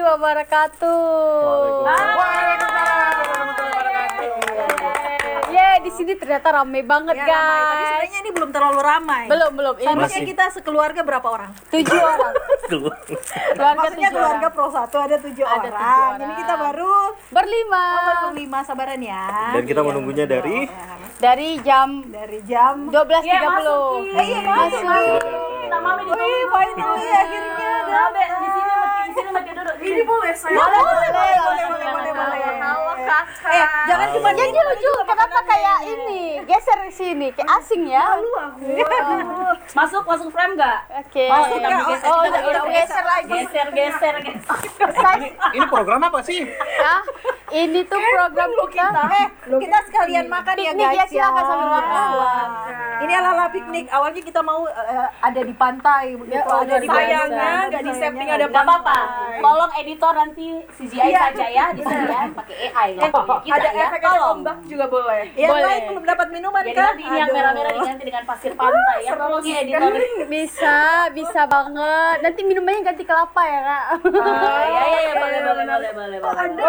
wabarakatuh. Waalaikumsalam warahmatullahi wabarakatuh. Di sini ternyata ramai banget, Ya, guys. ramai. Tapi sebenarnya ini belum terlalu ramai. Belum. Ini Seharusnya kita sekeluarga berapa orang? 7 orang. Keluarga Maksudnya 7 keluarga orang. Pro 1 ada 7 Ada 7 orang. orang. Ini kita baru Berlima. berlima, sabaran ya. Dan kita menunggunya dari Dari jam dari jam 12.30. Iya, masuk. Kita mami di Wih, finally akhirnya ada. di sini makin duduk. Ini boleh saya. Boleh. Jangan cuma Jadi lucu, kenapa kayak ini? Geser ke sini, kayak asing ya. Masuk frame enggak? Oke. Masuk Kita nggak? geser, Oh, kita udah geser lagi. Geser. ini program apa sih? Ah, ini tuh program kita. Kita sekalian makan ya Piknik guys ya, silakan sambil makan. Ini ala piknik. Awalnya kita mau ada di pantai begitu. Ada di Sayangnya nggak di setting Ada apa-apa. Tolong editor nanti CGI saja ya di sini ya, pakai AI lah. Kita ya, tolong. juga boleh. Yang Boleh. lain belum dapat minuman Jadi kan? nanti ini yang merah-merah diganti dengan pasir pantai ya. Tolong ya editor. Bisa banget. Nanti minumannya ganti kelapa ya, Kak. Ya, boleh.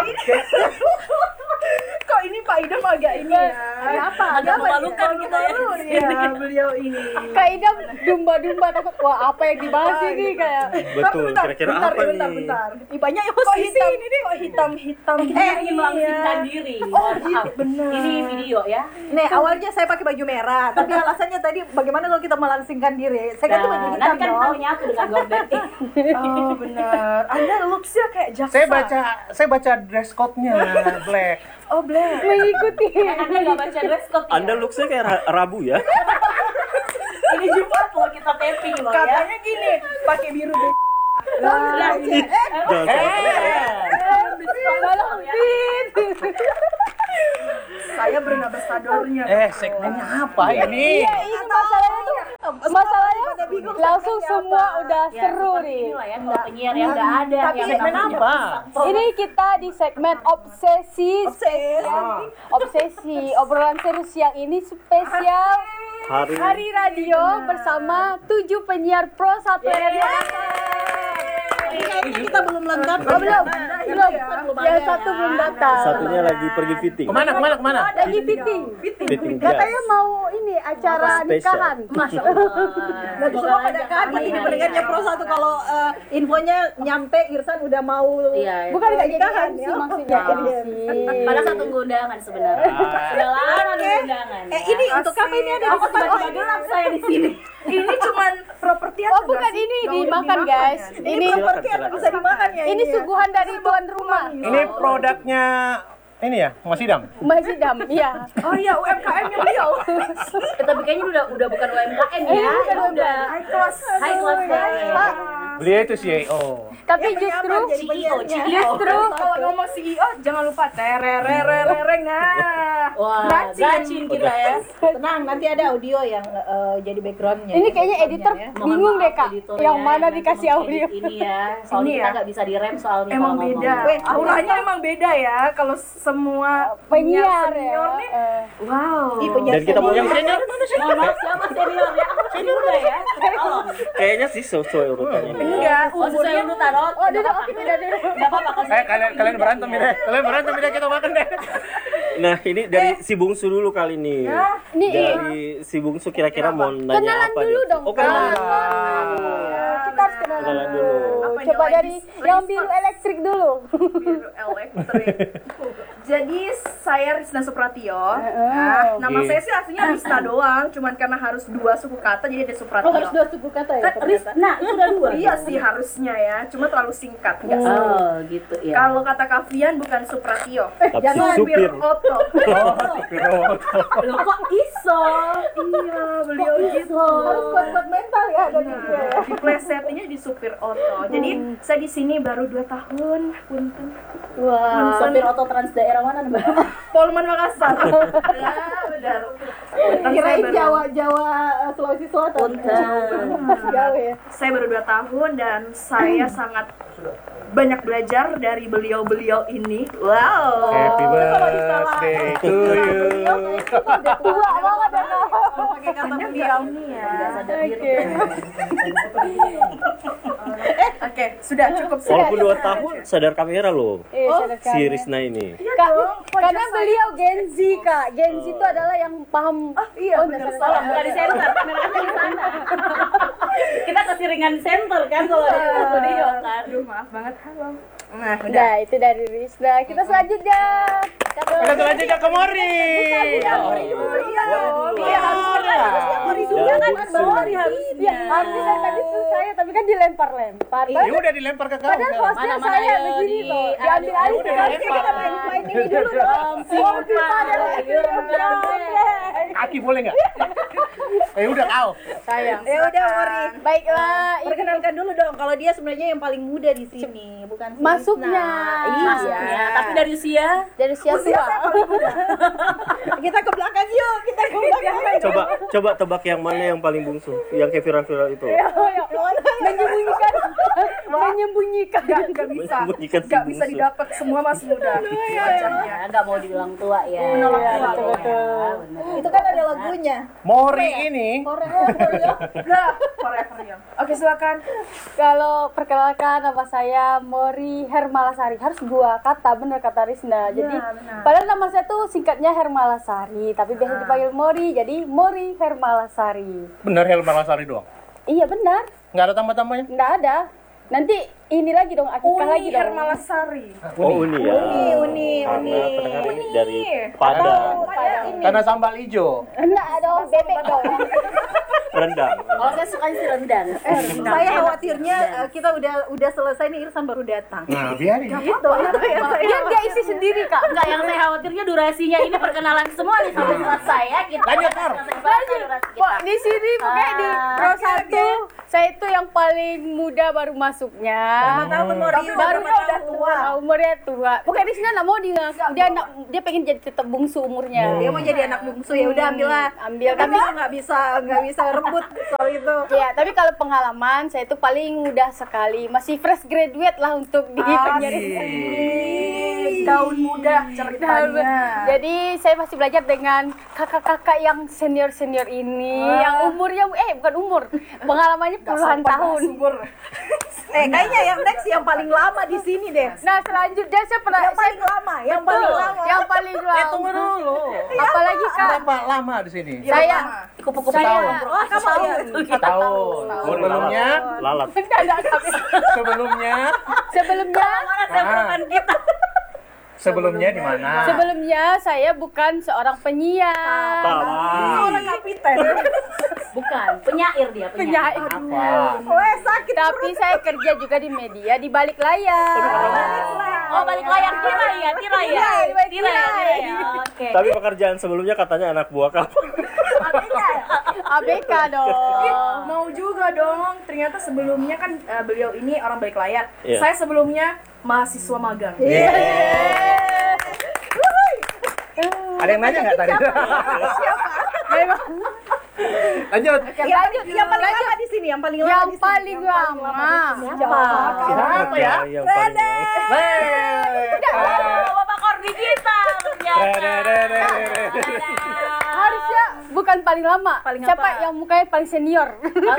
Kok ini Pak Idam agak ini ya? Agak memalukan kita ya. Iya, beliau ini. Kak Idam dumba-dumba takut, wah apa yang dibahas ini kayak. Betul, kira-kira apa nih? Bentar. Ih, banyak yang kok hitam ini kok hitam. Kita ingin melangsingkan diri. Maaf. benar. Ini video ya. Nih, awalnya saya pakai baju merah, tapi alasannya tadi bagaimana kalau kita melangsingkan diri? Saya ganti baju hitam nanti kan dong. kita menyatu dengan gorden. Oh, benar. Anda looks-nya kayak jaksa. Saya baca dress code-nya black. Oh, black. Mengikuti. Anda nggak baca dress code ya? Anda looks-nya kayak Rabu ya? Ini Jumat loh kita taping loh ya. Katanya gini, pakai biru deh. Jangan Tolong, Dit. Saya brand ambassador-nya. segmennya apa ini? Iya, ini masalahnya langsung semua udah seru nih. Inilah ya kalau penyiar yang nggak ada. Tapi yang segmen namanya apa? Ini kita di segmen obsesi. Obrolan seru siang ini spesial Hari Radio bersama 7 penyiar Pro 1 Kita belum lengkap. Oh, belum. Yang satu belum datang. Satunya lagi pergi fitting. Kemana? Lagi fitting. Fitting Katanya gas. mau ini acara Spesial. nikahan. Masya Allah. Nanti semua pada kaget ini pendengarnya Pro 1 kalau infonya nyampe Irsan udah mau. Iya. Bukan nggak jadi nikahan MC ya. maksudnya. Pada saat tunggu undangan sebenarnya. Sudah lama nunggu undangan. Ini untuk apa ini ada di Aku sudah gelap saya di sini. Ini cuman properti Oh, bukan ini dimakan, guys. Ini Ini properti yang bisa dimakan ya. ini suguhan dari tuan rumah. Ini produknya ini ya, Mas Idam. Masih dam, iya. Oh iya, UMKM-nya beliau. Tapi kayaknya udah bukan UMKM ya. bukan Udah High class. high class ya. Beliau itu CEO. Tapi Yang justru menyamar jadi penyiarnya. justru Kalau ngomong CEO jangan lupa terererereng. Nah. Wah, gacin kita ya. Tenang, nanti ada audio yang jadi backgroundnya. ini kayaknya editor Mohon bingung maaf, deh, Kak. editor Yang ya, mana nanti dikasih mengedit audio. Ini ya. Soalnya Ini kita ya. nggak bisa direm soalnya Emang kalau beda. ngomong. Auranya emang beda ya kalau semua Penyiar senior ya. nih. Wow. Ih, penyiar Dan kita mau senior. yang senior. Mohon maaf siapa senior ya? Aku masih muda ya. Tolong. Kayaknya sih sesuai urutannya. Enggak, Oh, sesuai urutan. Oh, duduk, oke, duduk. Enggak apa-apa kasih. Kalian berantem ya. Kita makan deh. Nah, ini dari si Bungsu dulu kali ini. Nih, Dari si Bungsu kira-kira mau nanya kenalan apa dulu nih? dong, Oh, kenalan. kita harus kenalan Kenalan dulu. dulu. Coba dari yang biru elektrik dulu. Biru elektrik. Jadi saya Risna Supratio. Nah, nama Oke. saya sih aslinya Risna doang, cuman karena harus 2 suku kata jadi ada Supratio. Oh, harus 2 suku kata ya? Kan ternyata. Nah, itu udah dua. Iya sih harusnya ya, cuma terlalu singkat nggak seru. Oh, gitu ya. Kalau kata Kavian bukan Supratio. Tapi Jangan supir. Oto. Loh, kok iso? Iya, beliau gitu. Harus kuat-kuat mental ya dari dia ya. Di plesetnya di supir Oto. Jadi saya di sini baru 2 tahun. Punten. Wah. Sopir oto trans daerah mana, Mbak? Polman Makassar. Ya, benar. Kan Kirain saya Jawa Sulawesi Selatan. Jauh ya. saya baru 2 tahun dan saya sangat banyak belajar dari beliau-beliau ini. Wow. Happy birthday to you. Tua banget ya, Kak. Pakai kata beliau nih ya. Sadar diri. Oke. Oke, sudah cukup. Walaupun 2 tahun sadar kamera loh. sadar Si kamera. Rizna ini. Karena beliau Gen Z, Kak. Gen Z itu adalah yang paham. Iya, enggak benar. Salah, bukan di center, kamera kan di sana. Kita keseringan center kan kalau di studio kan. Aduh, maaf banget. Halo. Nah, udah. Nah, itu dari Rizna. Kita selanjutnya. Kita selanjutnya ke Mori. Iya harusnya Mori dulu Ya, kan Bungsu. Mori harusnya. Harusnya tadi tuh saya, tapi kan dilempar-lempar. Ya udah dilempar ke kamu. Padahal hostnya Mana-mana saya ayo begini di- loh. Diambil alih. udah kan. dilempar. Kita main ini dulu dong. Oh, kita adalah Kaki boleh nggak? Udah kau. sayang. Ya udah Mori. Baiklah, ini Perkenalkan dulu dong kalau dia sebenarnya yang paling muda di sini, bukan si masuknya. Rizna. Ya, tapi dari usia Dari usia tua. Kita ke belakang yuk, kita ke belakang. Coba tebak yang mana yang paling bungsu? Yang kayak viral-viral itu. Menyembunyikan. Menyembunyikan. Gak bisa. Menyembunyikan si Gak bisa bungsu. didapat semua masih muda. Wajahnya. ya nggak mau dibilang tua ya. Menolak Iya, tua. betul. Itu kan ada lagunya. Mori ini Udah, forever young. Oke, silakan. Kalau perkenalkan nama saya Mori Hermalasari. Harus gua kata, bener kata Rizna. Jadi benar. padahal nama saya tuh singkatnya Hermalasari, tapi biasa dipanggil Mori, jadi Mori Hermalasari. bener Helma Lasari doang. Iya benar, Nggak ada tambah-tambahnya? nggak ada. Nanti ini lagi dong, akikah lagi Uni dong. Hermalasari. Oh, Uni ya. Uni. Karena pendengar ini dari Padang. Karena sambal hijau, Enggak dong, bebek dong. rendang. Kalau saya suka si rendang. Saya khawatirnya kita udah selesai nih Irsan baru datang. Nah, biarin. Gitu ya. Biar dia isi sendiri, Kak. Enggak, yang saya khawatirnya durasinya ini perkenalan semua nih sampai selesai ya. Kita Lanjut, Mar. Lanjut. Kok di sini pokoknya di Pro 1 saya itu yang paling muda baru masuknya. Tahun Mori Baru udah tua. Umurnya tua. Pokoknya di sini nggak mau dia pengen jadi tetap bungsu umurnya. Dia mau jadi anak bungsu ya udah ambillah. Ambil Tapi tapi nggak bisa rebut soal itu. ya, tapi kalau pengalaman saya itu paling muda sekali. Masih fresh graduate lah untuk di penjara. Daun muda ceritanya. Jadi saya masih belajar dengan kakak-kakak yang senior-senior ini, yang umurnya bukan umur, pengalamannya puluhan tahun. Kayaknya yang next yang paling lama di sini deh. Nah, selanjutnya saya pernah Yang paling lama, yang paling lama. yang paling lama. Tunggu dulu. Apalagi Kak, Berapa lama di sini? saya Kupu-kupu Setahun. Oh, kamu ya. Tahun. Sebelumnya lalat. Sebelumnya sebelumnya saya bukan kita. sebelumnya di mana? sebelumnya saya bukan seorang penyiar. Orang kapiten. Bukan, penyair dia, Penyair. Apa? Weh, sakit Tapi saya kerja juga di media di balik layar. Oh, balik layar tirai ya. Tirai. Oke. Tapi pekerjaan sebelumnya katanya anak buah kapal. ABK dong. Mau juga dong. Ternyata sebelumnya kan beliau ini orang balik layar. Iya. Saya sebelumnya mahasiswa magang. Ada yang nanya nggak tadi? Lanjut. Yang paling lama di sini, yang paling lama Yang di sini. paling lama. Siapa ya? Yang paling Bapak Kordi kita. Harusnya bukan paling lama. Paling Siapa apa? yang mukanya paling senior?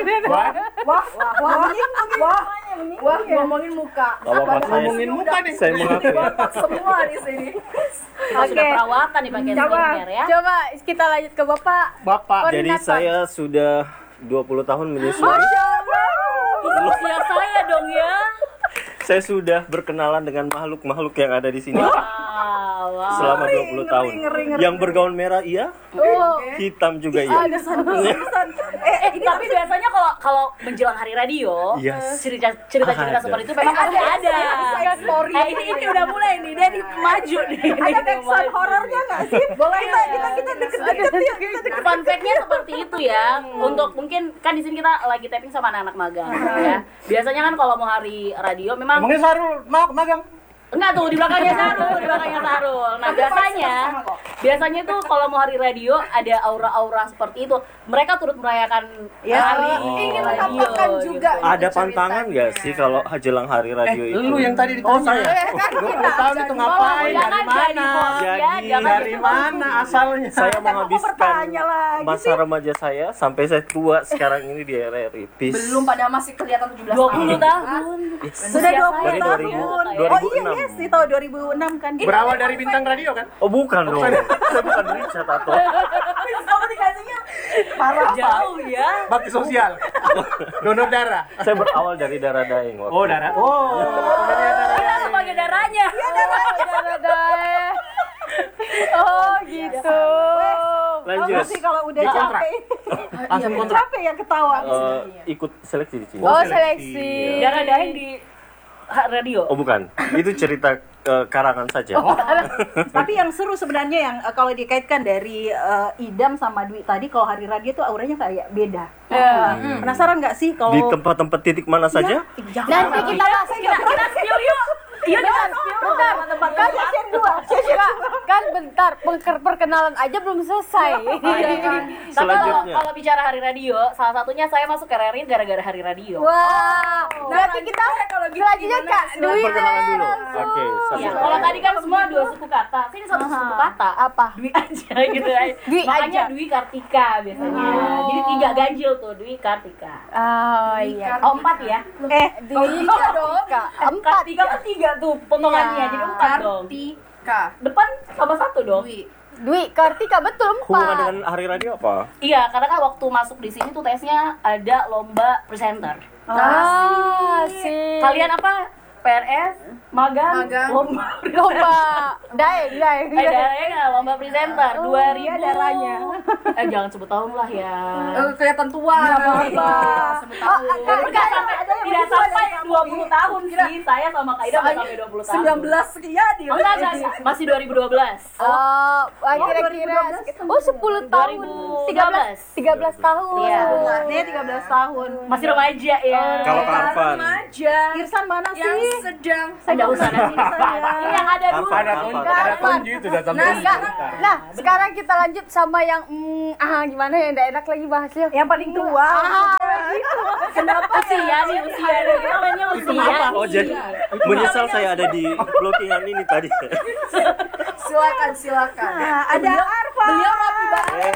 Wah, ngomongin muka. Kalau pas ngomongin muka nih, saya mengakui. Bapak semua di sini. Sudah perawatan nih pakai skincare ya. Coba kita lanjut ke Bapak. Bapak, jadi Koordinator. saya sudah 20 tahun menyusui. Usia saya dong ya. Saya sudah berkenalan dengan makhluk-makhluk yang ada di sini Wow. selama 20 tahun. Yang bergaun merah iya, hitam juga iya. Tapi biasanya kalau menjelang hari radio, Yes. cerita-cerita Ada. seperti itu memang pasti ada. Ini udah mulai nih, dia maju nih. Ada backsound horornya nggak sih? Boleh kita deket-deket yuk. Fun fact-nya seperti itu ya. Untuk mungkin kan di sini kita lagi taping sama anak-anak magang ya. Biasanya kan kalau mau hari radio memang Mungkin Sarul mau magang. Enggak tuh, di belakangnya Sarul. Nah, biasanya tuh kalau mau hari radio ada aura-aura seperti itu. Mereka turut merayakan hari ingin radio menampakkan juga. Ada pantangan nggak sih kalau jelang hari radio itu? Lu yang tadi ditanya. saya. 20 tahun itu ngapain? Dari mana? Dari mana asalnya? Saya menghabiskan bertanya lagi masa remaja saya sampai saya tua sekarang ini di RRI. Peace. Belum pada masih kelihatan 17 20 tahun. Sudah 20 Dari tahun. 2000, Oh iya, yes, itu 2006 kan. Berawal dari bintang radio kan? Oh bukan dong. Saya bukan Richard atau Kamu dikasihnya parah. Jauh ya. Bakti sosial. Donor darah. saya berawal dari darah daeng waktu. Oh, darah. Oh, pokoknya darah. Kita sebagai darahnya. Oh gitu. Lanjut. Tahu sih kalau udah Dikontrak. capek. Langsung kontrak. Capek yang ketawa. Ikut seleksi di sini. Oh seleksi. Darah daeng di radio. Oh bukan. Itu cerita karangan saja. Tapi yang seru sebenarnya yang kalau dikaitkan dari Idam sama Dwi tadi, kalau hari radio tuh auranya kayak beda. Penasaran nggak sih kalau Di tempat-tempat titik mana saja? Nanti kita Kita spill yuk. Iya dengan bentar, kan session 2. Kan bentar, perkenalan aja belum selesai. Tapi Selanjutnya. kalau bicara hari radio, salah satunya saya masuk ke RRI gara-gara hari radio. Wah, berarti kita selanjutnya Kak Dwi. Perkenalan dulu. Oke, Iya, kalau tadi kan semua 2 suku kata, sini 1 suku kata. Apa? Dwi aja gitu aja. Dwi Makanya aja. Dwi Kartika biasanya. Jadi 3 ganjil tuh, Dwi Kartika. Oh iya. Oh 4 ya? Dwi Kartika. 4. Kartika kan 3 tuh potongannya, jadi 4 dong. Kartika. Depan sama 1 dong. Dwi Kartika betul Hubungan 4. dengan hari radio apa? Iya, karena kan waktu masuk di sini tuh tesnya ada lomba presenter. Sih. Kalian apa? PRS, magang. Lomba. Daeng. Lomba presenter 2000 dia darahnya. Jangan sebut tahun lah ya. Kelihatan tua. Tidak sampai 20 tahun sih. Saya sama Kak Ida sampai 20 tahun. 19 sekian dia. Oh, enggak. Masih 2012. Oh, kira-kira 10 tahun. 13 tahun. Iya. Dia 13 tahun. Masih remaja ya. Kalau Karvan. Irsan mana sih? Sedang. Ada usaha nanti. Ini yang ada dulu. Ada tunjuk itu datang tunjuk. Nah, sekarang kita lanjut sama yang gimana ya, enggak enak lagi bahasnya. Yang paling tua. Kenapa usia nih? Namanya usia. Oh jadi menyesal saya ada di blockingan ini tadi. Silakan. Nah, ada Arfa. Beliau rapi banget.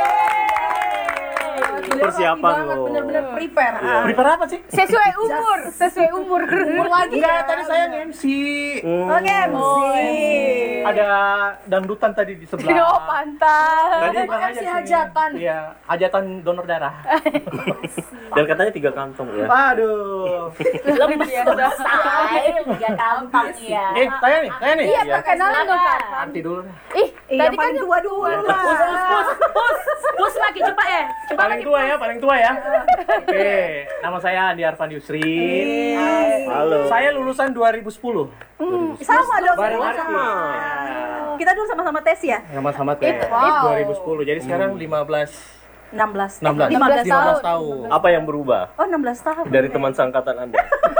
Persiapan lo. Bener-bener prepare. Prepare apa sih? Sesuai umur. Umur lagi. Enggak, tadi saya nge-MC. Oke, MC. Ada dangdutan tadi di sebelah. Oh, pantas. Tadi MC hajatan. Iya, hajatan donor darah. dan katanya 3 kantong ya. Waduh. Lemes selesai. 3 kantong ya. Saya nih. Iya, perkenalan dong, Kak. Nanti dulu. Ih, Yang tadi kan paling tua dulu lah. Pus lagi cepat ya. Paling tua ya. Oke, nama saya Andi Arfan Yusri. Halo. Saya lulusan 2010. Sama dong. Bareng Arfi. Kita dulu sama-sama tes ya. Sama-sama tes. 2010. Jadi sekarang 16 tahun. Apa yang berubah Oh, 16 tahun. dari teman seangkatan Anda?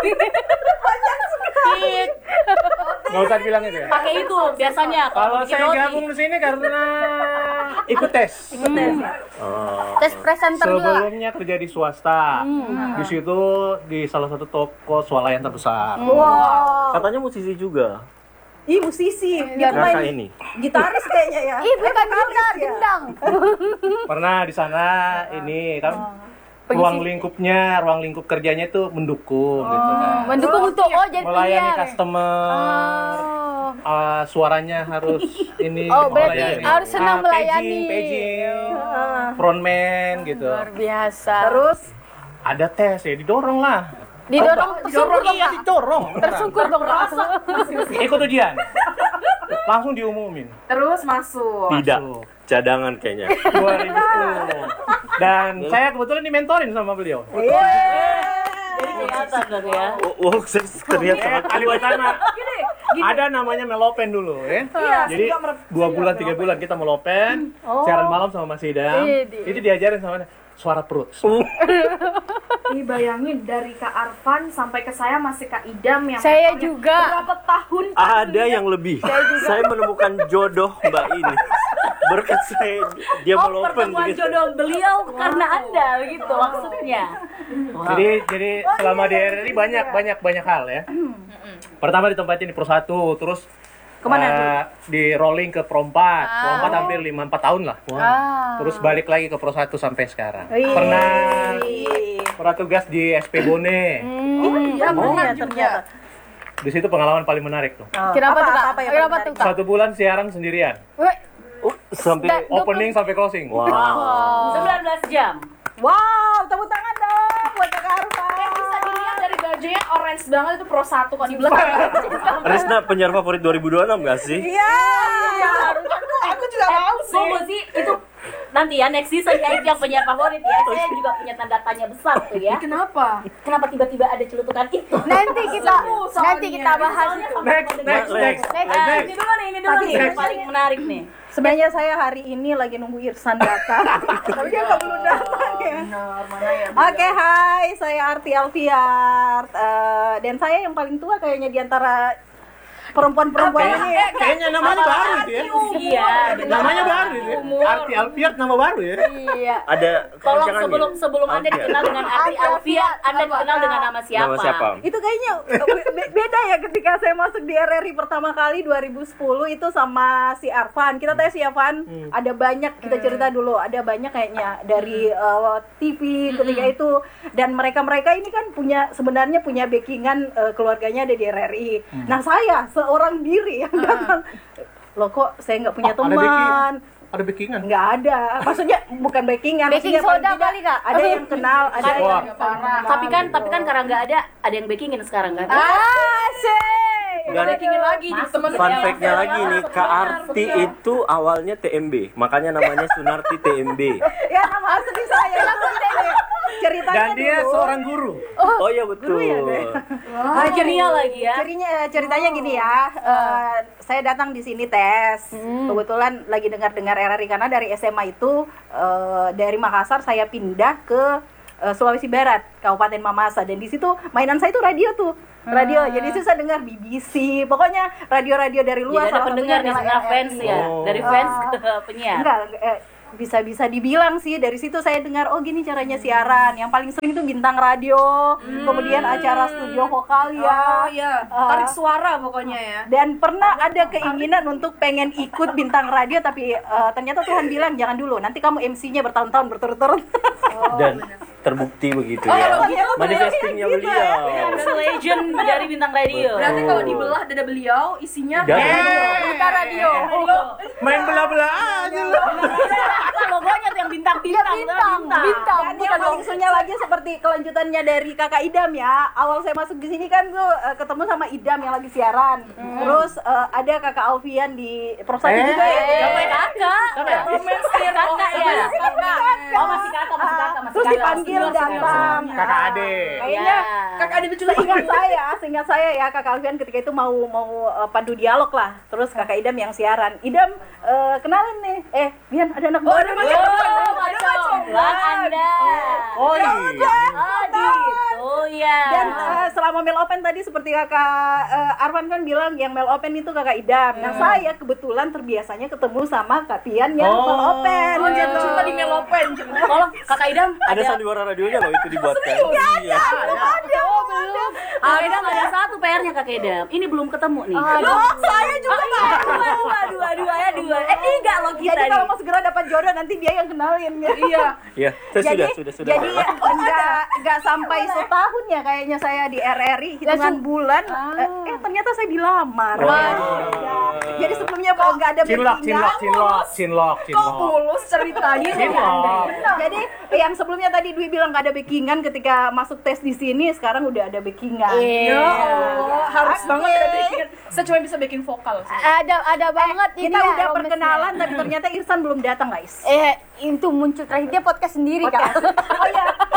Nggak usah bilang itu ya. Pakai itu biasanya Kalau bikin saya roti. gabung di sini karena ikut tes. tes presenter juga. Sebelumnya kerja di swasta. Di situ di salah satu toko swalayan terbesar. Katanya musisi juga. Ih, musisi. Dia Rasa main ini. gitaris kayaknya ya. Ih, bukan gitar, gendang. Pernah di sana ini kan ruang lingkup kerjanya itu mendukung gitu kan. Mendukung untuk jadi Melayani penyiar. customer. Suaranya harus ini berarti harus senang melayani. paging, frontman gitu. Luar biasa. Terus Ada tes ya, didorong lah. Didorong, tersungkur dong, Iya, Kak. didorong. Tersungkur dong, Kak. Ikut ujian. Langsung diumumin. Terus masuk. Tidak. Masuk. Cadangan kayaknya. 2010. Dan saya kebetulan dimentorin sama beliau. Jadi kelihatan dong ya. Wow, saya terlihat sangat Kali pertama ada namanya melopen dulu ya. Jadi 2 bulan 3 bulan kita melopen, siaran malam sama Mas Idam. Idi. Itu diajarin sama suara perut. Ih, bayangin dari Kak Arfan sampai ke saya masih Kak Idam yang Saya fotonya juga. berapa tahun Ada yang lebih. Saya menemukan jodoh Mbak ini. Berkat saya dia Oh, melopen pertemuan begitu. jodoh beliau karena Anda begitu maksudnya. Jadi selama di RRI banyak hal ya. Pertama ditempatin di Pro 1, terus Kemana di rolling ke Pro 4. Pro 4 hampir 5-4 tahun lah. Terus balik lagi ke Pro 1 sampai sekarang. Wih. Pernah tugas di SP Bone. Iya, pernah ternyata. Di situ pengalaman paling menarik tuh. Kenapa tuh, Kak? Apa yang Kenapa paling tuh, Kak? 1 bulan siaran sendirian. Sampai Opening sampai closing. wow. 19 jam. Wow, tepuk tangan dong buat Kak Arfan. bisa dilihat dari bajunya orange banget itu Pro 1 kok di belakang. Resna penyiar favorit 2026 gak sih? Iya. Aku juga mau Tunggu sih, itu nanti ya next season ya itu yang penyiar favorit ya. Saya juga punya tanda tanya besar tuh ya. Kenapa? Kenapa tiba-tiba ada celutukan itu? Nanti kita bahas itu. Next. Ini dulu nih, yang paling menarik nih. Sebenarnya saya hari ini lagi nunggu Irsan datang. Tapi dia nggak belum datang ya. Oke, hai, saya Arti Alfiar. Dan saya yang paling tua kayaknya di antara perempuan-perempuan ini ya. Kayaknya namanya baru itu ya. Iya. Namanya baru itu ya. Arti Alfiat nama baru ya. Iya. Ada Tolong kepanjangannya? sebelum Anda Alfiat. dikenal dengan Arti Alfiat, Anda dikenal dengan nama siapa? Nama siapa? Itu kayaknya beda ya ketika saya masuk di RRI pertama kali 2010 itu sama si Arfan. Kita tanya si Arfan, ada banyak kita cerita dulu, ada banyak kayaknya dari TV ketika itu, dan mereka ini kan sebenarnya punya backingan, keluarganya ada di RRI. Nah, saya seorang diri yang datang. Loh, kok saya nggak punya teman? Ada backingan. Nggak ada, maksudnya bukan backingan, Baking maksudnya paling soda tidak kali, Kak? ada yang kenal, ada Wah. yang parah. Tapi kan karena nggak ada yang backingin sekarang kan? Asik. Dan Bikinin lagi di teman fun fact-nya lagi nih, Kak Arti itu awalnya TMB, makanya namanya Sunarti TMB. Ya, nama asli saya. Ceritanya Dan dia dulu. seorang guru. Oh iya betul. Akhirnya lagi ya. Ceritanya gini ya, saya datang di sini tes. Kebetulan lagi dengar RRI karena dari SMA itu dari Makassar saya pindah ke Sulawesi Barat, Kabupaten Mamasa, dan di situ mainan saya itu radio tuh. Radio. Jadi saya dengar BBC, pokoknya radio-radio dari luar. Jadi ada salah pendengar satunya nih adalah sebenarnya fans RRI. ya, dari fans ke penyiar. Enggak, bisa dibilang sih dari situ saya dengar, oh gini caranya siaran. Yang paling sering itu bintang radio, kemudian acara studio vokal ya. Oh iya, tarik suara pokoknya ya. Dan pernah ada keinginan untuk pengen ikut bintang radio, tapi ternyata Tuhan bilang jangan dulu, nanti kamu MC-nya bertahun-tahun berturut-turut. Dan terbukti begitu ya. Manifestingnya beliau. Legend dari bintang radio. Berarti kalau dibelah dada beliau isinya Dan Bintang radio. Main belah-belah aja lu. Logonya tuh yang bintang-bintang. Bintang. Dan yang paling lucunya lagi seperti kelanjutannya dari Kakak Idam ya. Awal saya masuk di sini kan tuh ketemu sama Idam yang lagi siaran. Terus ada Kakak Alfian di Prosati juga ya. Siapa kakak? Kakak ya. Oh masih kakak. Terus dipanggil datang. Kakak Ade. Kayaknya Kakak Ade itu juga seingat saya ya Kakak Alfian ketika itu mau pandu dialog lah. Terus Kakak Idam yang siaran. Idam kenalin nih. Bian ada anak baru. Bang Anda. Oh iya. Oh gitu ya. Dan selama Mel Open tadi seperti Kakak Arfan kan bilang yang Mel Open itu Kakak Idam. Nah, saya kebetulan terbiasanya ketemu sama Kak Pian yang Mel Open. Oh, jatuh cinta di Melopen. Tolong kakak Idam ada sandiwara radionya loh itu dibuatkan. Iya. Kak Idam ada satu PR-nya Kak Idam. Ini belum ketemu nih. Saya juga Dua. Tiga loh kita Jadi nih. kalau mau segera dapat jodoh nanti dia yang kenalin ya. Iya. Iya, sudah. Jadi nggak sampai setahun ya kayaknya saya di RRI, hitungan bulan. Ternyata saya dilamar. Jadi sebelumnya kok nggak ada Cinlok. Kok mulus ceritanya? Jadi yang sebelumnya tadi Dwi bilang nggak ada backingan, ketika masuk tes di sini sekarang udah ada backingan. Ya Allah, harus banget ada backing. Saya cuma bisa backing vokal. Ada banget ini Kita ya, udah romesnya. perkenalan tapi ternyata Irsan belum datang guys. Itu muncul terakhir dia podcast sendiri, Kak. Oh iya,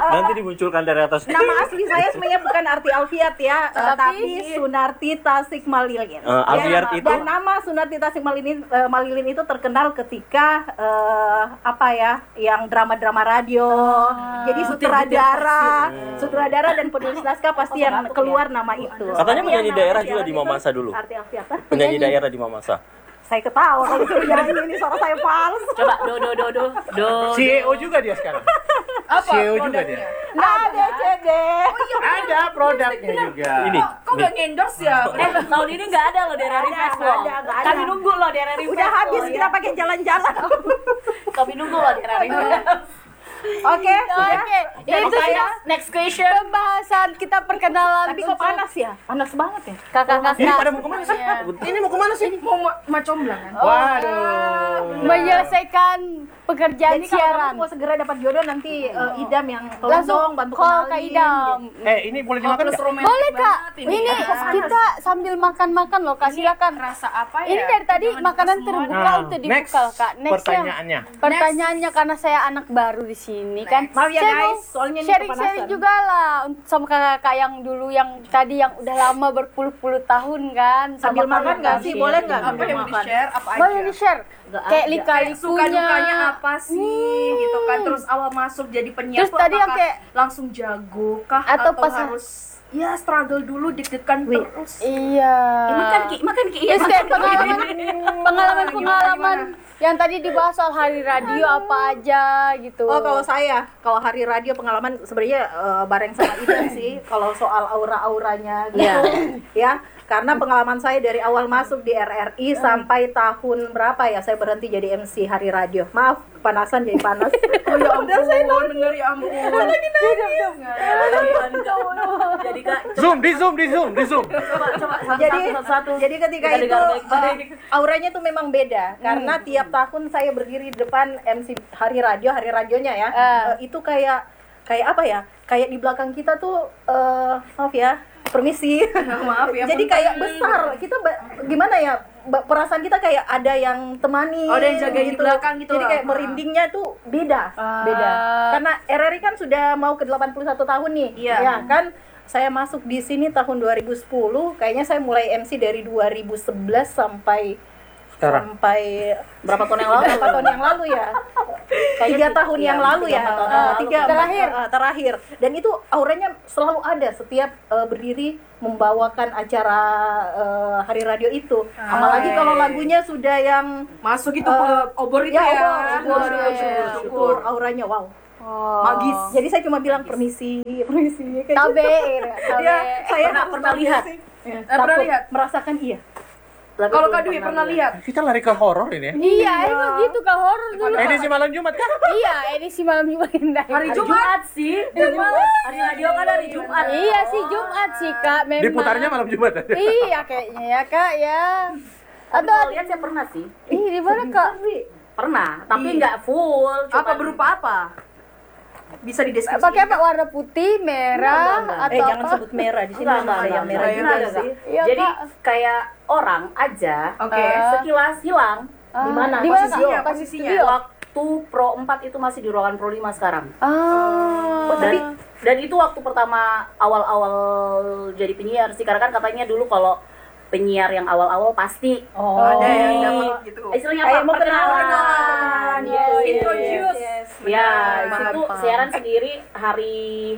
Nanti dimunculkan dari atas. Nama asli saya sebenarnya bukan Arti Alfiat ya, tapi Sunarti Tasik Malilin. Alfiat itu? Dan nama Sunarti Tasik Malilin itu terkenal ketika yang drama-drama radio. Jadi sutradara dan penulis naskah pasti yang keluar nama itu. Katanya penyanyi daerah juga di Mamasa dulu. Arti Alfiat. Penyanyi daerah di Mamasa. Saya ketawa kalau disuruh nyanyi, ini suara saya palsu. Coba do. CEO juga dia sekarang. CEO juga dia. Ada CD. Ada produknya juga. Ini. Kok gak endorse ya? Tahun ini nggak ada loh daerah request loh. ada. Kami nunggu loh daerah request. Udah habis loh, kita ya. pakai jalan-jalan. Kami nunggu loh daerah request. Oke. Ya, itu saya sudah next question. pembahasan kita perkenalan. Tapi kok panas ya? Panas banget ya? Kakak-kakak. Ini pada mau kemana sih? Ini mau kemana sih? Mau macomblangan. Waduh. Menyelesaikan pekerjaan Jadi kalau siaran. kamu mau segera dapat jodoh nanti Idam yang tolong Langsung dong bantu call kenalin. Kak Idam. Ini boleh dimakan nggak? Boleh Kak. Ini kita sambil makan-makan loh Kak, silakan. Rasa apa ya? Ini dari tadi Jangan makanan dikasih semua. terbuka untuk Next dibuka Kak. Next pertanyaannya. Pertanyaannya karena saya anak baru di sini kan. Maaf ya, Saya guys, mau soalnya ini sharing-sharing kepanasan. juga lah untuk sama kakak-kakak yang dulu yang tadi yang udah lama berpuluh-puluh tahun kan. Sambil sama makan kalian nggak kan. sih? Boleh nggak? Apa yang mau di-share? Apa aja? Boleh di-share. Kayak lika-likunya. Suka dukanya apa sih gitu kan, terus awal masuk jadi penyiar Terus tuh tadi yang apakah kayak- langsung jago kah Atau pas- harus ya struggle dulu deg-degan terus. Iya. Makan ki. Terus kayak pengalaman yang tadi dibahas soal hari radio apa aja gitu. Oh, kalau hari radio pengalaman sebenarnya bareng sama Idam sih. Kalau soal aura-auranya gitu, ya. Karena pengalaman saya dari awal masuk di RRI sampai tahun berapa ya saya berhenti jadi MC hari radio. Maaf, kepanasan jadi panas. Oh ya ampun, saya denger ya ampun. Jadi Kak, Zoom. coba satu. Jadi ketika Kita itu dengar baik-baik. auranya tuh memang beda karena tiap tahun saya berdiri di depan MC hari radionya ya. Itu kayak apa ya? Kayak di belakang kita tuh maaf ya, permisi. Maaf ya. Jadi kayak besar. Kita gimana ya? Perasaan kita kayak ada yang temani. Oh, ada yang jagain di belakang gitu Jadi lah. kayak merindingnya tuh beda. Karena RRI kan sudah mau ke 81 tahun nih. Iya. Ya kan? Saya masuk di sini tahun 2010, kayaknya saya mulai MC dari 2011 sampai Berapa tahun yang lalu? berapa tahun yang lalu ya? 3 tahun yang lalu ya. Terakhir. Dan itu auranya selalu ada setiap berdiri membawakan acara hari radio itu. Apalagi kalau lagunya sudah yang Masuk itu ke obor itu ya. obor, auranya wow. Magis. Jadi saya cuma bilang permisi kayak gitu. Tabe. Ya, saya Pernah lihat? Pernah takut lihat? merasakan iya. Kalau Kak Dwi pernah lihat? Kita lari ke horor ini ya. Iya, emang gitu Kak, horor dulu. Edisi malam Jumat kan? Iya, edisi malam Jumat. Hari Jumat sih. Hari radio kan hari Jumat. Iya sih Jumat sih Kak, memang. Diputarnya malam Jumat. Iya kayaknya ya Kak ya. Tapi Atau kalau lihat saya pernah sih. ih di mana Kak? Pernah, tapi nggak full. Apa cuman- berupa apa? Bisa dideskripsikan. Pakai apa? Warna putih, merah, Enggak. atau Jangan apa? sebut merah di sini Enggak, ada yang enggak, merah enggak, juga enggak. sih. Iya, Jadi Kak. kayak orang aja Oke. sekilas hilang. Di mana? Di mana? Posisinya, Pas posisinya. studio. Waktu Pro 4 itu masih di ruangan Pro 5 sekarang. Ah. Dan itu waktu pertama awal-awal jadi penyiar sih, karena kan katanya dulu kalau penyiar yang awal-awal pasti Ada yang dapat gitu. istilahnya Kayak apa? mau Perkenalan. kenalan. Yes. Introduce. Ya, Paham, itu paham. siaran sendiri hari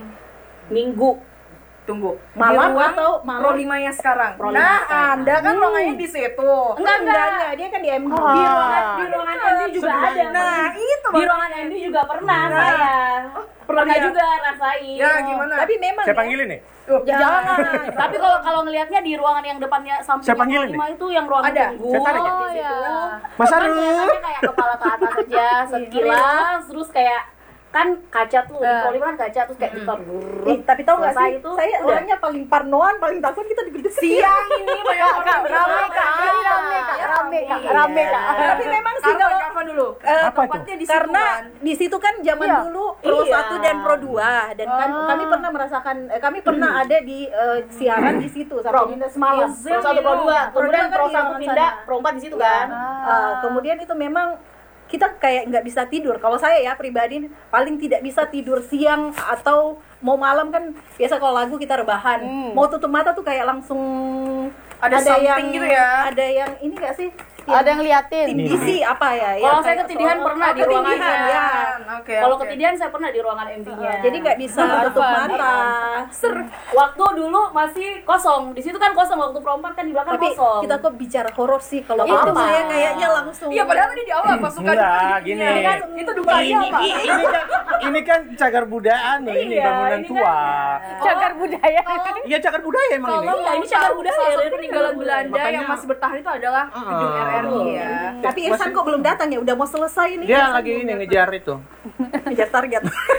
Minggu. Tunggu. Malam Di ruang atau Pro 5-nya sekarang. Pro 5 Nah, sekarang. Anda kan ruangannya di situ. Enggak, dia kan di MD. Di ruangan MD juga ada. Nah, itu Di ruangan MD juga pernah saya. Pernah lihat. juga rasain. Ya, gimana? Tapi memang Saya ya, panggilin nih. jangan. Tapi kalau ngelihatnya di ruangan yang depannya samping Saya panggilin Pro 5 itu yang ruangan Ada. tunggu. Saya tarik ya? Oh ya. Mas Kan Arul. kelihatannya kayak kepala ke atas aja sekilas, terus kayak kan kaca tuh di Pro 5 kan kaca terus kayak gitar. Tapi tahu nggak Selesai sih, itu, saya udah. orangnya paling parnoan, paling takut kita digedek Siang ini banyak orang Rame Kak, ini rame Kak, rame Kak. Tapi memang sih kalau Kapan dulu? Apa Tempatnya di situ karena kan. di situ kan zaman Iya. dulu Pro Iya. 1 dan Pro 2 dan kan kami pernah merasakan kami pernah ada di siaran di situ sampai pindah semalam. Pro 1 Pro 2, kemudian Pro 1 pindah, Pro 4 di situ kan. Kemudian itu memang kita kayak nggak bisa tidur. Kalau saya ya pribadi paling tidak bisa tidur siang atau mau malam kan biasa kalau lagu kita rebahan. Mau tutup mata tuh kayak langsung Ada something gitu ya. Ada yang ini nggak sih? Ada yang liatin. Tinggi apa ya? Kalau saya kayak ketidihan pernah di ruangan ya. Oke. Kalau ketidihan saya pernah di ruangan MD-nya. Jadi nggak bisa tutup mata. Waktu dulu masih kosong. Di situ kan kosong, waktu Pro 4 kan di belakang Tapi kosong. kita kok bicara horor sih kalau Itu itu mah. saya kayaknya langsung. Iya, padahal tadi di awal pas suka Enggak, gini. itu dugaan apa? Ini kan cagar budaya nih, ini bangunan ini tua. Cagar budaya. Iya, cagar budaya emang ini. Iya, ini cagar budaya Salah dari satu peninggalan Belanda Makanya- yang masih bertahan itu adalah gedung RRI ya. Tapi Irsan kok belum datang ya? Udah mau selesai nih. Dia Irsan lagi belum ini datang. ngejar itu. ngejar target.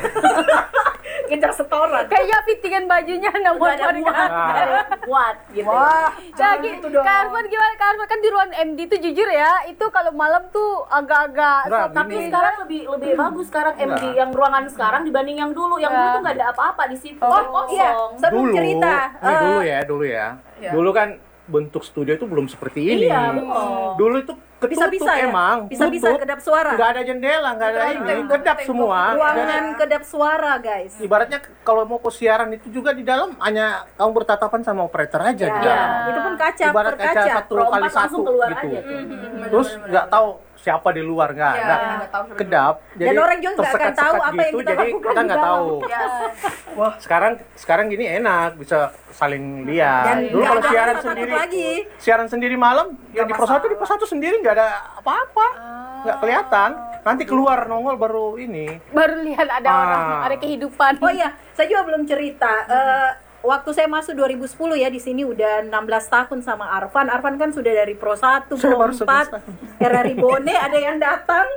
Ngejar setoran. Kayak fittingan bajunya namun Udah ada buat gitu. Wah, Jadi, gitu dong. Kak Arfan gimana? Kak Arfan kan di ruang MD tuh jujur ya, itu kalau malam tuh agak-agak Enggak, Tapi gini. sekarang lebih bagus sekarang MD Enggak. yang ruangan sekarang dibanding yang dulu. Yang dulu tuh nggak ada apa-apa di situ. Oh kosong. iya, saya mau Dulu, cerita. ini dulu ya. Iya. Dulu kan bentuk studio itu belum seperti ini. Iya, betul. Dulu itu ketutup Bisa-bisa ya? emang. Bisa-bisa tutup. kedap suara. Nggak ada jendela, nggak ada ini, kedap semua. Ruangan kedap suara, guys. Ibaratnya kalau mau ke siaran itu juga di dalam hanya kamu bertatapan sama operator aja di dalam. Itu pun kaca Ibarat per kaca kaca. 1 Pro kali 4 1 langsung keluar gitu. aja tuh. Terus nggak tahu siapa di luar nggak nggak tahu siapa di kedap. Dan orang juga nggak akan tahu apa yang kita jadi lakukan kita di nggak dalam. tahu. Wah sekarang gini enak bisa saling lihat. Dan Dulu nggak kalau ada siaran satu sendiri, lagi. siaran sendiri malam yang di Pro 1 sendiri nggak ada apa-apa, nggak kelihatan. Nanti keluar nongol baru ini. baru lihat ada orang, ada kehidupan. Oh iya, saya juga belum cerita. Waktu saya masuk 2010 ya, di sini udah 16 tahun sama Arfan. Arfan kan sudah dari Pro 1, Saya Pro baru 4, 11 tahun. RRI Bone ada yang datang.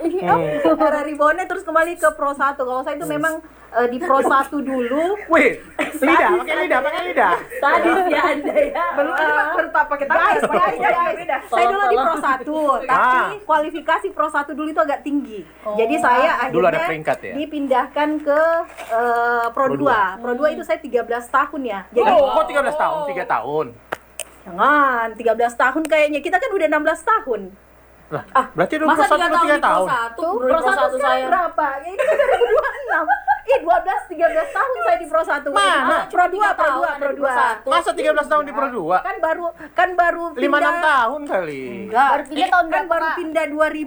RRI Bone terus kembali ke Pro 1. Kalau saya itu memang di Pro 1 dulu. Wih, pakai lidah. Sadis ya Anda ya. Baru tak pakai tangan. Guys. Saya dulu di Pro 1, tapi kualifikasi Pro 1 dulu itu agak tinggi. Jadi saya Dulu ada akhirnya peringkat ya? dipindahkan ke Pro 2. Pro 2 itu saya 13 tahun ya. Jadi Kok 13 tahun? 3 tahun. jangan 13 tahun kayaknya. Kita kan udah 16 tahun. Lah, berarti dulu Masa Pro 1 3 tahun 3 di Pro tahun. 1? Pro 1 saya berapa? Ya itu kan 2026. 13 tahun saya di Pro 1. Mana? Pro 2. Masa 13 tahun di Pro 2? Kan baru 5-6 tahun kali. Enggak, Baru pindah tahun kan berapa, baru Kak? pindah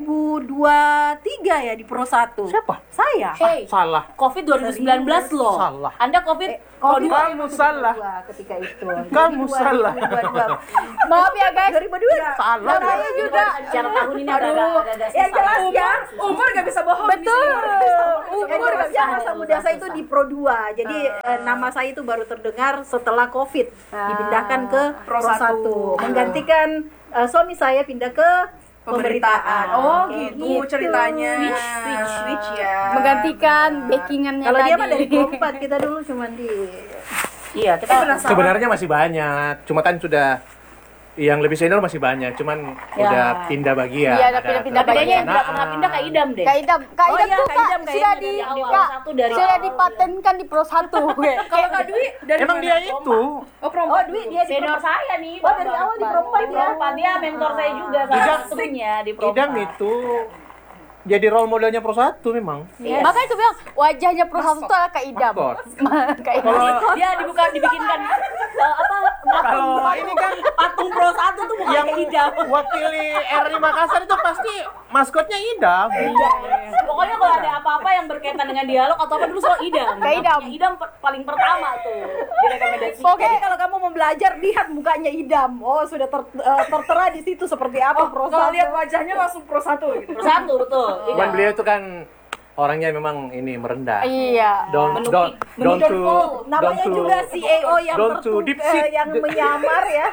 2023 ya di Pro 1. Siapa? Saya. Hey, Salah. Covid 2019 loh. Salah. Anda Covid Covid Kamu salah. ketika itu. Kamu salah. 2022. Maaf ya guys, 2022. Salah. saya juga. Secara tahun ini ada Yang jelas ya, Umur gak bisa bohong. Betul. umur ya, masa muda saya itu di Pro 2. Jadi nama saya itu baru terdengar setelah Covid. Dipindahkan ke Pro 1. Menggantikan suami saya pindah ke pemberitaan. Oh Kayak gitu ceritanya. Switch ya. Menggantikan backingannya Kalau tadi. dia mah dari Pro 4, kita dulu cuma di Iya, kita Sebenarnya masih banyak. Cuma kan sudah yang lebih senior masih banyak, cuman udah pindah bagian. Iya, udah pindah-pindah tapi kayaknya yang bagian. nggak pernah pindah Kak Idam deh. Kak Idam Oh iya, tuh Kak Kak, Idam sudah kayaknya di dari awal. Kak, Satu dari sudah awal. dipatenkan di Pro 1. Kalau Kak Dwi dari Emang mana? dia itu. Oh, Pro Oh, Dwi dia di Senior saya nih. Oh, dari awal di Pro 4 Di Pro 4 dia mentor saya juga salah satunya di Pro 4. Idam itu jadi role modelnya Pro 1 memang. Yes. Makanya itu bilang wajahnya Pro 1 itu adalah Kak Idam. Maskot. Kak Idam. Dia dibikinkan Kalau ini kan patung Pro 1 tuh bukan yang kayak Idam. wakili RRI Makassar itu pasti maskotnya Idam. Pokoknya kalau ada apa-apa yang berkaitan dengan dialog atau apa dulu selalu Idam. Kak Idam. Yang Idam paling pertama tuh direkomendasi. Jadi kalau kamu mau belajar, lihat mukanya Idam. Oh, sudah tertera di situ seperti apa Pro 1. Kalau lihat wajahnya langsung Pro 1 gitu. Pro 1 betul. Cuman beliau itu kan orangnya memang ini merendah. Iya. Don't Namanya juga CEO yang don't to deep seat. yang menyamar ya.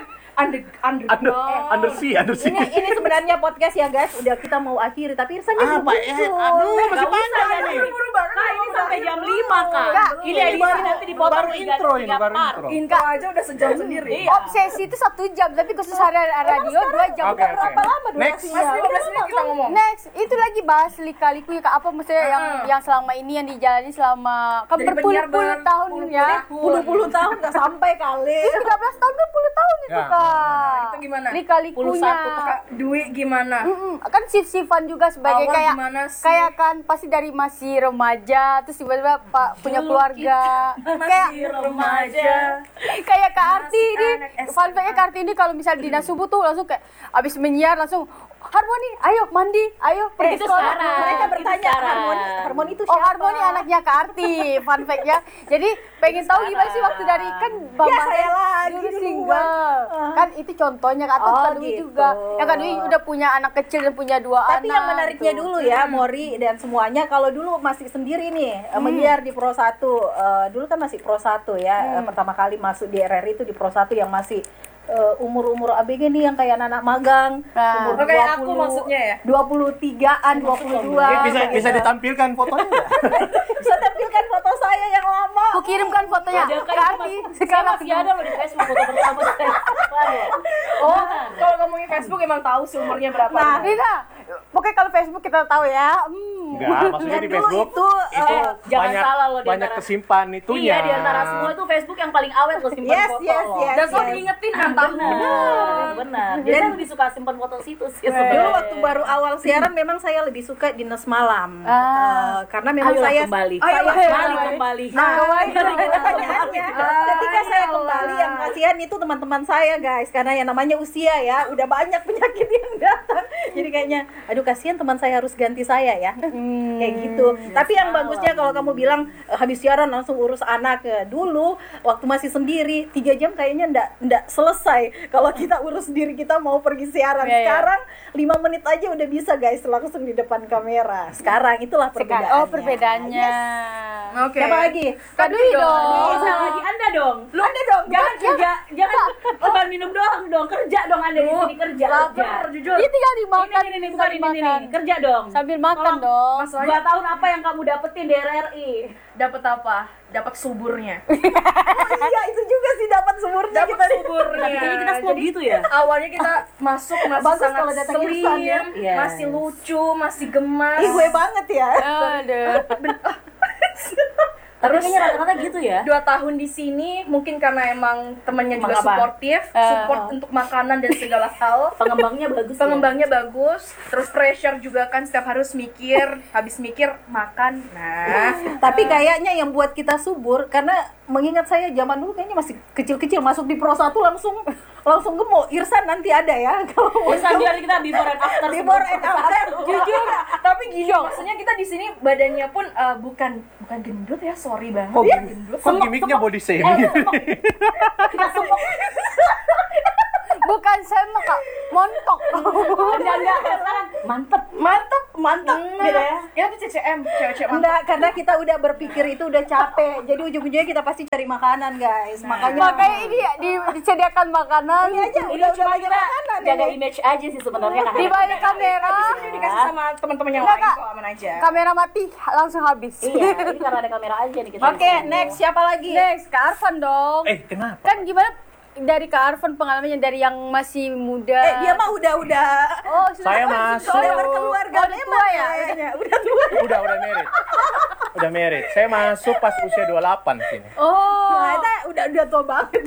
Ini sebenarnya podcast ya guys. Udah kita mau akhiri, tapi Irsan Apa ya? Aduh, masih panjang ini. Kak, ini sampai jam 5, Kak. Kak, Ini edisi nanti dipotong baru intro ini, baru intro. Intro aja udah sejam sendiri. Iya. Obsesi itu 1 jam, tapi khusus hari radio 2 jam. Oke, oke. berapa lama Next. durasinya? Masih 15 menit kita ngomong. Next, itu lagi bahas lika-liku ya Kak, apa maksudnya yang selama ini yang dijalani selama kan Jadi berpuluh-puluh penyiar tahun ya. Puluh-puluh tahun nggak sampai kali. 13 tahun kan puluh tahun itu Ya, Kak. Wah. Itu gimana? Lika-likunya. Duit gimana? Kan shift-shiftan juga sebagai Awal kayak gimana sih? kayak kan pasti dari masih remaja terus tiba-tiba Pak punya keluarga. Kayak Remaja. kayak Kak Arti ini, anak SMA. fun fact-nya Kak Arti ini kalau misalnya dinas subuh tuh langsung kayak abis menyiar langsung Harmoni, ayo mandi, ayo pergi Itu sekolah. sekarang. Mereka Itu bertanya sekarang. Harmoni itu Oh siapa? Harmoni anaknya Kak Arti, fun fact-nya. Jadi pengen tahu gimana sih waktu dari kan Bang Ya, Mahen saya lagi dulu duluan. single. Kan itu contohnya atau Oh, Kak Dwi gitu. juga. Yang Kak Dwi udah punya anak kecil dan punya 2 anak. Tapi yang menariknya gitu. dulu ya, Mori dan semuanya, kalau dulu masih sendiri nih, menyiar di Pro 1. Dulu kan masih Pro 1 ya. Pertama kali masuk di RRI itu di Pro 1 yang masih umur-umur ABG nih yang kayak anak magang, Nah. umur Oh, kayak aku maksudnya ya? 23-an, 22. Bisa ditampilkan fotonya nggak? Bisa tampilkan foto saya yang lama. Aku kirimkan fotonya Ada Kak kayak Arti. sekarang masih ada loh di Facebook foto pertama saya. Oh, kalau ngomongin Facebook emang tahu sih umurnya berapa. Nah, Rina, pokoknya kalau Facebook kita tahu ya. Enggak, maksudnya di Dulu Facebook itu, jangan banyak salah loh di banyak antara- kesimpan itunya. Iya, di antara semua itu Facebook yang paling awet loh simpan Yes, foto. yes, loh. yes. Dan selalu diingetin kan tahun. Benar. Dia kan lebih suka simpan foto situ sih dulu sebenarnya. waktu baru awal siaran memang saya lebih suka dinas malam. Karena memang Ayolah saya kembali. Kembali. Nah, pertanyaannya, ketika saya kembali yang kasihan itu teman-teman saya guys, karena yang namanya usia ya, udah banyak penyakit yang datang. Jadi kayaknya, aduh kasihan teman saya harus ganti saya ya, kayak gitu. Tapi yang bagusnya kalau kamu bilang habis siaran langsung urus anak, dulu waktu masih sendiri 3 jam kayaknya ndak selesai kalau kita urus diri kita mau pergi siaran. Iya, iya. Sekarang 5 menit aja udah bisa guys langsung di depan kamera. Sekarang itulah perbedaannya. Oh perbedaannya. Oke. Siapa lagi? Kak Dwi dong. Bisa lagi Anda dong. Lu Anda dong. jangan kerja, jangan cuma minum doang dong. Kerja dong Anda di sini kerja. Lapar, jujur. Ini tinggal dimakan. Ini bukan sambil ini. makan. Kerja dong. Sambil makan Tolong. dong. Dua tahun apa yang kamu dapetin di RRI? Dapat apa? Dapat suburnya. Iya itu juga sih dapat sumurnya Dapat kita nih. suburnya. Kayaknya kita semua Jadi, gitu ya. awalnya kita masuk masih Bagus sangat kalau datang Irsan ya. slim, Yes. masih lucu, masih gemas. Ih gue banget ya. Aduh. Tapi kayaknya rata-rata gitu ya. 2 tahun di sini mungkin karena emang temennya juga Emang apa? suportif, support untuk makanan dan segala hal. Pengembangnya bagus. Pengembangnya bagus, terus pressure juga kan setiap harus mikir, habis mikir makan. Nah, Tapi kayaknya yang buat kita subur karena mengingat saya zaman dulu kayaknya masih kecil-kecil masuk di Pro 1 langsung gemuk. Irsan nanti ada ya kalau mau. Ya. Biar kita before and after. Before and after. jujur, tapi gini, maksudnya kita di sini badannya pun bukan gendut ya, sorry banget. Kok, Ya, gendut. kok gimmicknya body shaming? Kita semua Bukan semak Kak, montok. Anda sekarang mantep. Mantap gitu ya. Ya itu CCM, cewek-cewek mantap. Enggak, karena kita udah berpikir itu udah capek. Jadi ujung-ujungnya kita pasti cari makanan, guys. Makanya ini disediakan makanan. ini aja udah banyak makanan Jaga ini. image aja sih sebenarnya kan. Di balik kamera. Ini dikasih sama teman-teman yang Enggak, lain Kak. kok, aman aja. Kamera mati langsung habis. Iya, ini karena ada kamera aja nih kita. Oke, next siapa lagi? Next Kak Arfan dong. Kenapa? Kan gimana dari Kak Arfan pengalamannya dari yang masih muda. Dia mah udah Oh, sudah. Saya masuk. udah berkeluarga Oh, udah memang tua ya? kayaknya. Udah tua. Udah married. Udah married. Saya masuk pas usia 28 sini. Oh. Ternyata udah tua banget.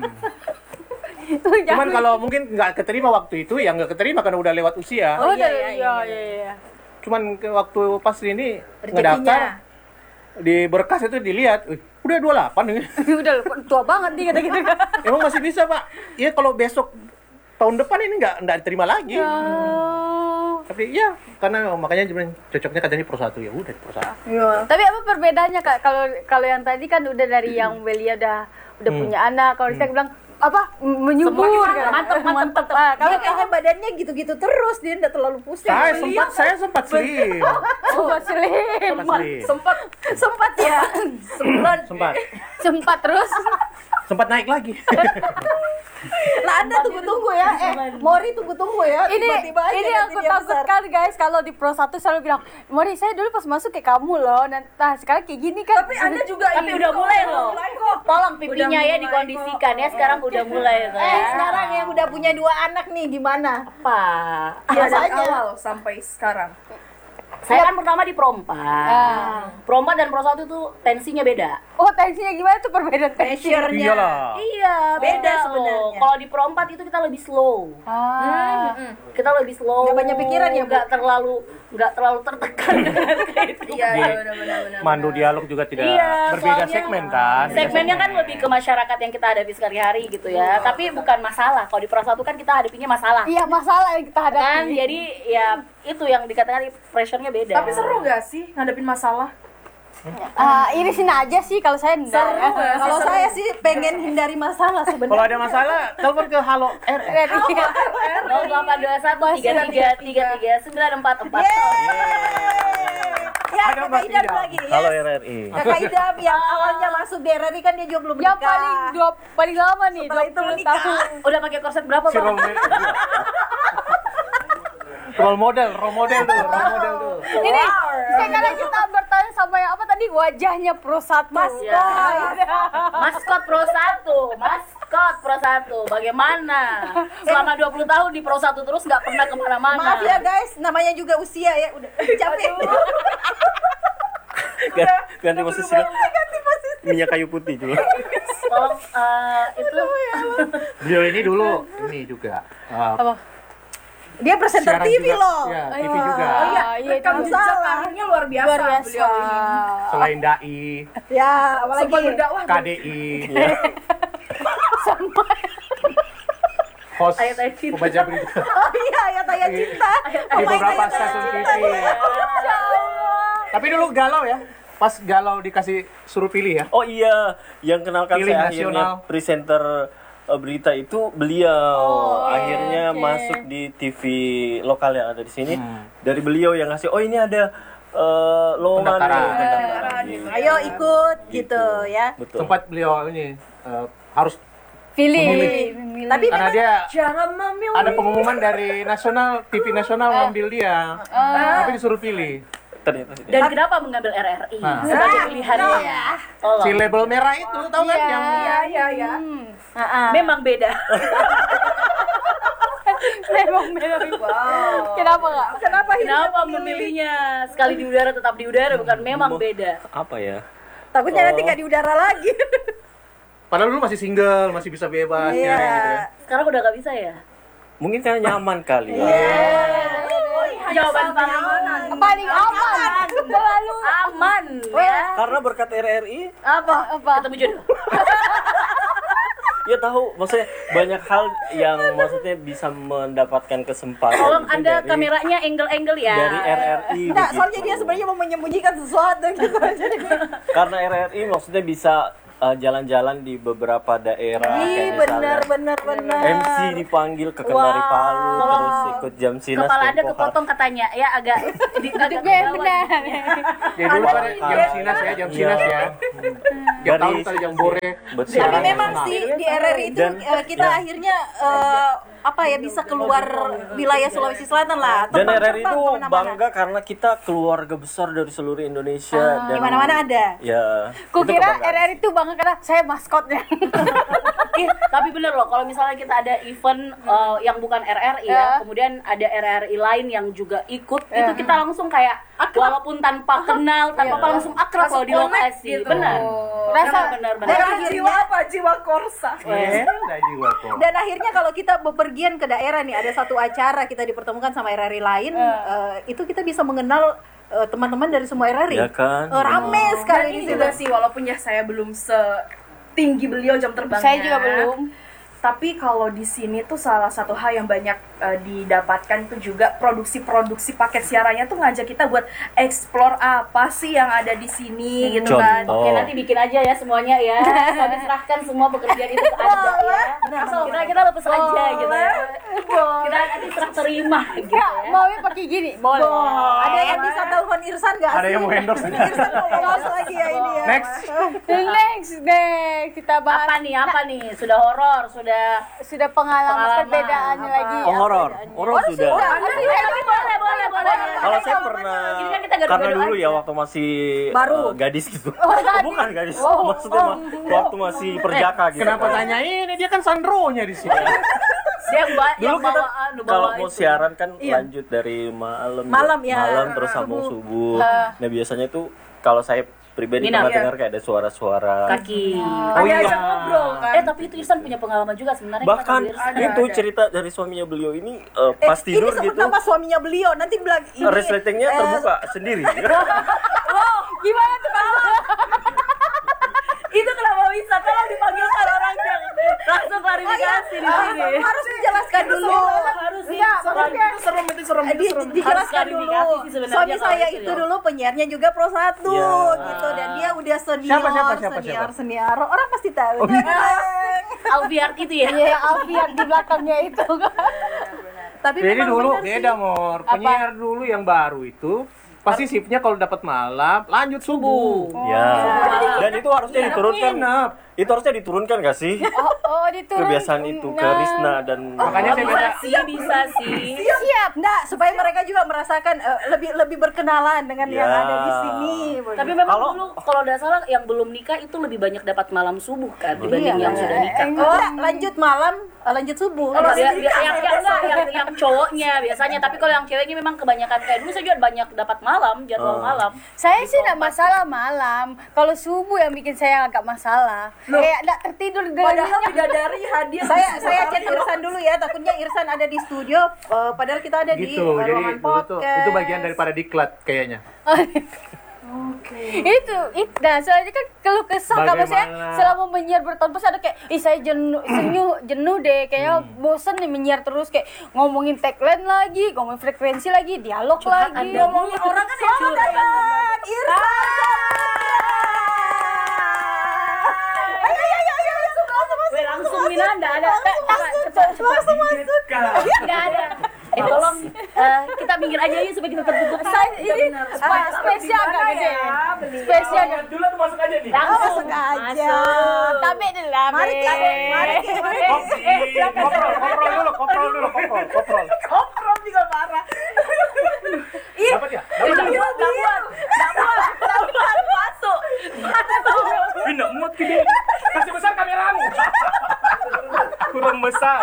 Cuman kalau mungkin nggak keterima waktu itu, ya nggak keterima karena udah lewat usia. Oh, iya. Cuman waktu pas ini Rezekinya. ngedaftar di berkas itu dilihat, udah 28 ini. Udah tua banget nih kata gitu. Emang masih bisa, Pak? Iya, kalau besok tahun depan ini nggak diterima lagi. Oh. Tapi ya, karena makanya cocoknya katanya Pro 1, ya udah Pro 1. Iya. Tapi apa perbedaannya Kak? Kalau yang tadi kan udah dari yang Belia udah punya anak. Kalau saya bilang apa menyubur kan? Mantep. Ah, Kalau kalau kayaknya badannya gitu-gitu terus, dia enggak terlalu pusing. Saya sempat slim. sempat slim. Sempat ya. Sempat terus. Sempat naik lagi. Lah Anda tunggu-tunggu ya. Mori tunggu-tunggu ya. Tiba-tiba aja Ini nanti aku dia besar. takutkan guys kalau di Pro 1 selalu bilang, "Mori, saya dulu pas masuk kayak kamu loh." Nah, sekarang kayak gini kan. Tapi Anda juga Tapi ini udah kok, mulai loh. mulai kok. Tolong pipinya Udah ya mulai dikondisikan ya. Sekarang udah mulai kan. Sekarang yang udah punya 2 anak nih gimana? Apa? Ya, dari Rasanya. awal sampai sekarang. Saya kan pertama di Pro 4. Pro 4 dan Pro 1 tuh tensinya beda. Oh, tensinya gimana tuh perbedaan tensi? Pressure-nya. Iyalah. Iya, Beda beda sebenarnya. loh. Kalau di Pro 4 itu kita lebih slow. Kita lebih slow. Nggak banyak pikiran ya, Bu? Nggak terlalu tertekan dengan kayak itu. Iya, benar-benar. Mandu dialog juga tidak Iya, berbeda soalnya segmen kan. Segmennya kan lebih ke masyarakat yang kita hadapi sehari-hari gitu ya. Tapi bukan masalah. Kalau di Pro 1 kan kita hadapinya masalah. Iya, masalah yang kita hadapi. Kan jadi ya itu yang dikatakan pressure-nya beda. Tapi seru gak sih ngadepin masalah? Irisin aja sih kalau saya enggak. Kalau saya sih pengen hindari masalah Kalau sebenarnya. ada masalah, telepon ke Halo RR. 0821 33 Ya, Ada Kakak Mbak Idam Ida. lagi ya. Halo RRI. Kakak Idam yang awalnya masuk di RRI kan dia juga belum Yang menikah. paling lama nih, Setelah itu 20 menikah. tahun. Udah pakai korset berapa, Si Bang? role model tuh. Ini sekarang kita bertanya sama yang apa tadi, wajahnya Pro 1. Maskot Pro 1. Maskot Pro 1. Bagaimana? Selama 20 tahun di Pro 1 terus nggak pernah kemana-mana. Maaf ya guys, namanya juga usia ya. Udah capek. Ganti posisi. Minyak kayu putih juga. Tolong itu Beliau ini dulu ini juga. Dia presenter siaran TV juga. loh. Ya, TV juga. Oh iya, Iya, kamu itu salah. Karirnya luar biasa, luar biasa. beliau ini. Selain dai, Ya, apalagi Sempat berdakwah. KDI, host Ayat-ayat cinta. pembaca berita Oh iya, ya tanya cinta. di beberapa stasiun TV. Tapi dulu galau ya. Pas galau dikasih suruh pilih ya. Oh iya, yang kenalkan Pilih saya nasional. akhirnya presenter berita itu beliau. Akhirnya masuk di TV lokal yang ada di sini. Dari beliau yang ngasih, oh ini ada lowongan Pendaftaran. nih, pendaftaran. Ayo ikut gitu ya. Betul. Tempat beliau ini harus Pilih. Tapi karena memang dia Jangan memilih. ada pengumuman dari nasional, TV nasional ngambil dia. Tapi disuruh pilih. Ternyata Dan kenapa mengambil RRI Nah. sebagai pilihannya? Tolong. Si label merah itu tahu kan yang Iya. Memang beda. Memang beda. Kenapa enggak? Kenapa memilihnya sekali di udara tetap di udara bukan memang beda? apa ya? takutnya nanti nggak di udara lagi. padahal dulu masih single, masih bisa bebas Iya. nyari gitu ya. Sekarang udah gak bisa ya? Mungkin karena nyaman kali. Jawaban Paling aman. Selalu aman ya. Karena berkat RRI, apa? Ketemu jodoh. ya tahu, maksudnya banyak hal yang maksudnya bisa mendapatkan kesempatan. Tolong itu Anda dari- kameranya angle-angle ya. dari RRI. Nah, begitu. soalnya dia sebenarnya mau menyembunyikan sesuatu gitu. Jadi Karena RRI maksudnya bisa jalan-jalan di beberapa daerah. Ih, kayak misalnya bener. MC dipanggil ke Kendari Palu, terus ikut jam sinas. Kepala Anda Tempo kepotong katanya ya agak agak Iya, kebawah. benar. Ya dulu kan jam sinas ya, jam sinas ya. Jam Dari- tahun kali jam bore. Betul. Tapi Siaran memang nasional. sih di RRI itu Dan- kita akhirnya bisa keluar wilayah Sulawesi Selatan lah. Dan Terbang- RRI terbang itu kemana-mana. bangga karena kita keluarga besar dari seluruh Indonesia. Dan Di mana-mana ada. Ya. Ku itu kira kebanggaan. RRI itu bangga karena saya maskotnya. Tapi bener loh, kalau misalnya kita ada event yang bukan RRI ya, kemudian ada RRI lain yang juga ikut, itu kita langsung kayak walaupun tanpa kenal, tanpa apa langsung akrab loh di lokasi. Benar. Rasa- benar. Dan akhirnya Jiwa korsa. Dari jiwa kok. dan akhirnya kalau kita bepergian ke daerah nih ada satu acara kita dipertemukan sama RRI lain, itu kita bisa mengenal teman-teman dari semua RRI. Ya kan? Rame Dan sekali di ini situ. juga sih, walaupun ya saya belum setinggi beliau jam terbangnya. Saya juga belum. Tapi kalau di sini tuh salah satu hal yang banyak didapatkan itu juga produksi-produksi paket siarannya tuh ngajak kita buat explore apa sih yang ada di sini gitu kan. Contoh. Oke, nanti bikin aja ya semuanya ya. Kami serahkan semua pekerjaan itu ke Anda ya. Kita lepas aja gitu ya. Kita nanti serah terima gitu Kak, ya. maunya pakai gini, boleh. Ada yang bisa telepon Irsan nggak Ada sih? yang mau endorse. Irsan mau endorse lagi ya ini ya. Next. Next, kita bahas Apa nih? Sudah horor, sudah pengalaman perbedaannya apa? lagi. Oh, horor. Horor sudah. Boleh. Kalau saya pernah, Ini kan kita gaduh-gaduh karena dulu aja. ya waktu masih Baru. gadis gitu. gadis. Bukan gadis, maksudnya waktu masih perjaka gitu. Kenapa tanya ini? Dia kan sandronya di sini. Dia Dulu yang kita bawa kalau mau itu. siaran kan lanjut dari malam ya. terus sambung subuh. Nah biasanya tuh kalau saya pribadi Nina, pernah dengar kayak ada suara-suara. Kaki. Oh iya. Ajak ngobrol kan. Tapi itu Irsan punya pengalaman juga sebenarnya. Bahkan kita sama itu cerita dari suaminya beliau ini pas Ini tidur sebut gitu. nama suaminya beliau, nanti bilang ini Resletingnya terbuka sendiri. Gimana tuh kalau itu kenapa bisa? Tolong dipanggilkan orangnya. Langsung klarifikasi di sini. harus dijelaskan dulu. Harus Itu serem. Dijelaskan Harus dulu. klarifikasi sih sebenarnya Suami kalau saya itu itu ya. dulu penyiarnya juga Pro 1 Iya. gitu, dan dia udah senior, Siapa? senior. Orang pasti tahu. Alfian itu ya. Iya, Alfian di belakangnya itu. Tapi Jadi memang dulu benar sih. beda Mor, penyiar dulu yang baru itu pasti shiftnya kalau dapat malam lanjut subuh. Ya. Dan itu harusnya diturunkan. Nginep. Itu harusnya diturunkan gak sih? Oh, diturun. Kebiasaan itu ke Risna dan Makanya saya beda. Bisa sih. Siap, enggak, supaya mereka juga merasakan lebih berkenalan dengan yang Ya. ada di sini. Tapi memang Kalau- dulu kalau tidak salah yang belum nikah itu lebih banyak dapat malam subuh kan dibanding yang sudah nikah. Enggak, lanjut malam, lanjut subuh. Yang cowoknya biasanya, tapi kalau yang ceweknya memang kebanyakan kayak dulu saya juga banyak dapat malam, jadwal malam. Saya sih enggak masalah malam. Kalau subuh yang bikin saya agak masalah. Kayak enggak tertidur Padahal bidadari hadir. Saya chat Irsan dulu ya, takutnya Irsan ada di studio, padahal kita ada di Gitu. Jadi ruangan dulu tuh podcast. itu bagian daripada diklat kayaknya. itu nah soalnya kan kalau kesah kalau saya Bagaimana? selama menyiar bertahun pasti ada kayak saya jenuh deh kayak bosen nih menyiar terus kayak ngomongin tagline lagi, ngomongin frekuensi lagi, dialog lagi. Ngomongin orang kan yang curhat. Weh, langsung Mina enggak ada. Cepat. Enggak ada. Tolong kita minggir aja yuk supaya kita tertutup. Saya ini spesial agak gede. Spesial Dulu tuh masuk aja nih. langsung aja. tapi dulu Mari Koprol dulu. Koprom juga marah. Dapat ya? Masuk. Enggak muat gini. Kasih besar kameramu. Kurang besar.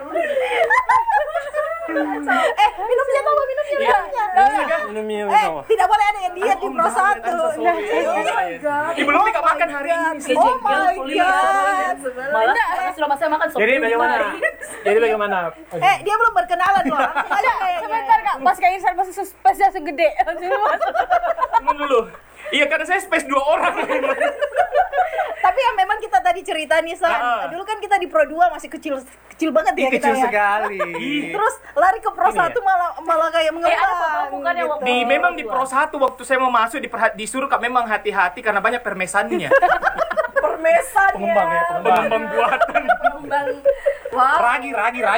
Minumnya apa? Minumnya. minumnya sama. Tidak boleh ada yang diet di Pro 1. Belum nikah makan hari ini. Oh my god. Malah sudah masa makan sop. Jadi bagaimana? Dia belum berkenalan loh. Langsung aja kayak- sebentar kak pas kayak Irsan masih spesial segede Tunggu dulu. Iya karena saya space 2 orang. Tapi yang memang kita tadi cerita nih San, dulu kan kita di Pro 2 masih kecil banget ya kita Kecil ya. sekali. Terus lari ke Pro 1 malah kayak mengembang. ada bukan yang waktu Memang di Pro 1 waktu saya mau masuk disuruh Kak memang hati-hati karena banyak permesannya. Permesannya. Pengembang buatan. Wah. Ragi.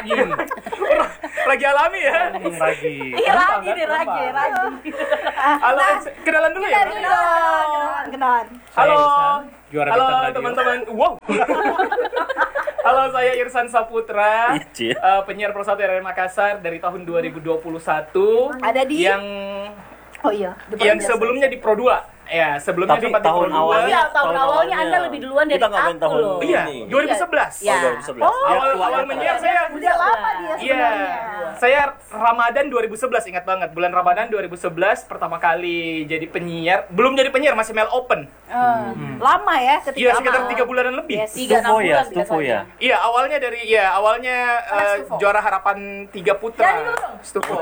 Lagi alami ya. Ragi. Iya lagi nih ragi. Halo, kenalan dulu ya. Kenalan. Halo. Juara Halo bintang radio. teman-teman. Wow. Halo, saya Irsan Saputra. Ici. Penyiar Pro 1 RRI Makassar dari tahun 2021. Ada di Oh iya, yang sebelumnya di Pro 2. Ya, sebelumnya Tapi sempat di tahun Pro 2. awalnya Iya, tahun awalnya Anda lebih duluan dari kita nggak main aku tahun loh. Iya, ini. 2011. Iya. 2011. Awal menyiar saya udah lama dia Iya, sebenarnya. saya Ramadan 2011 ingat banget. Bulan Ramadan 2011 pertama kali jadi penyiar. Belum jadi penyiar, masih mail open. Lama ya ketika Iya, sekitar 3 bulanan lebih. Yes, 3-6 bulan Stufo ya. Iya, awalnya juara harapan 3 putra. Stufo.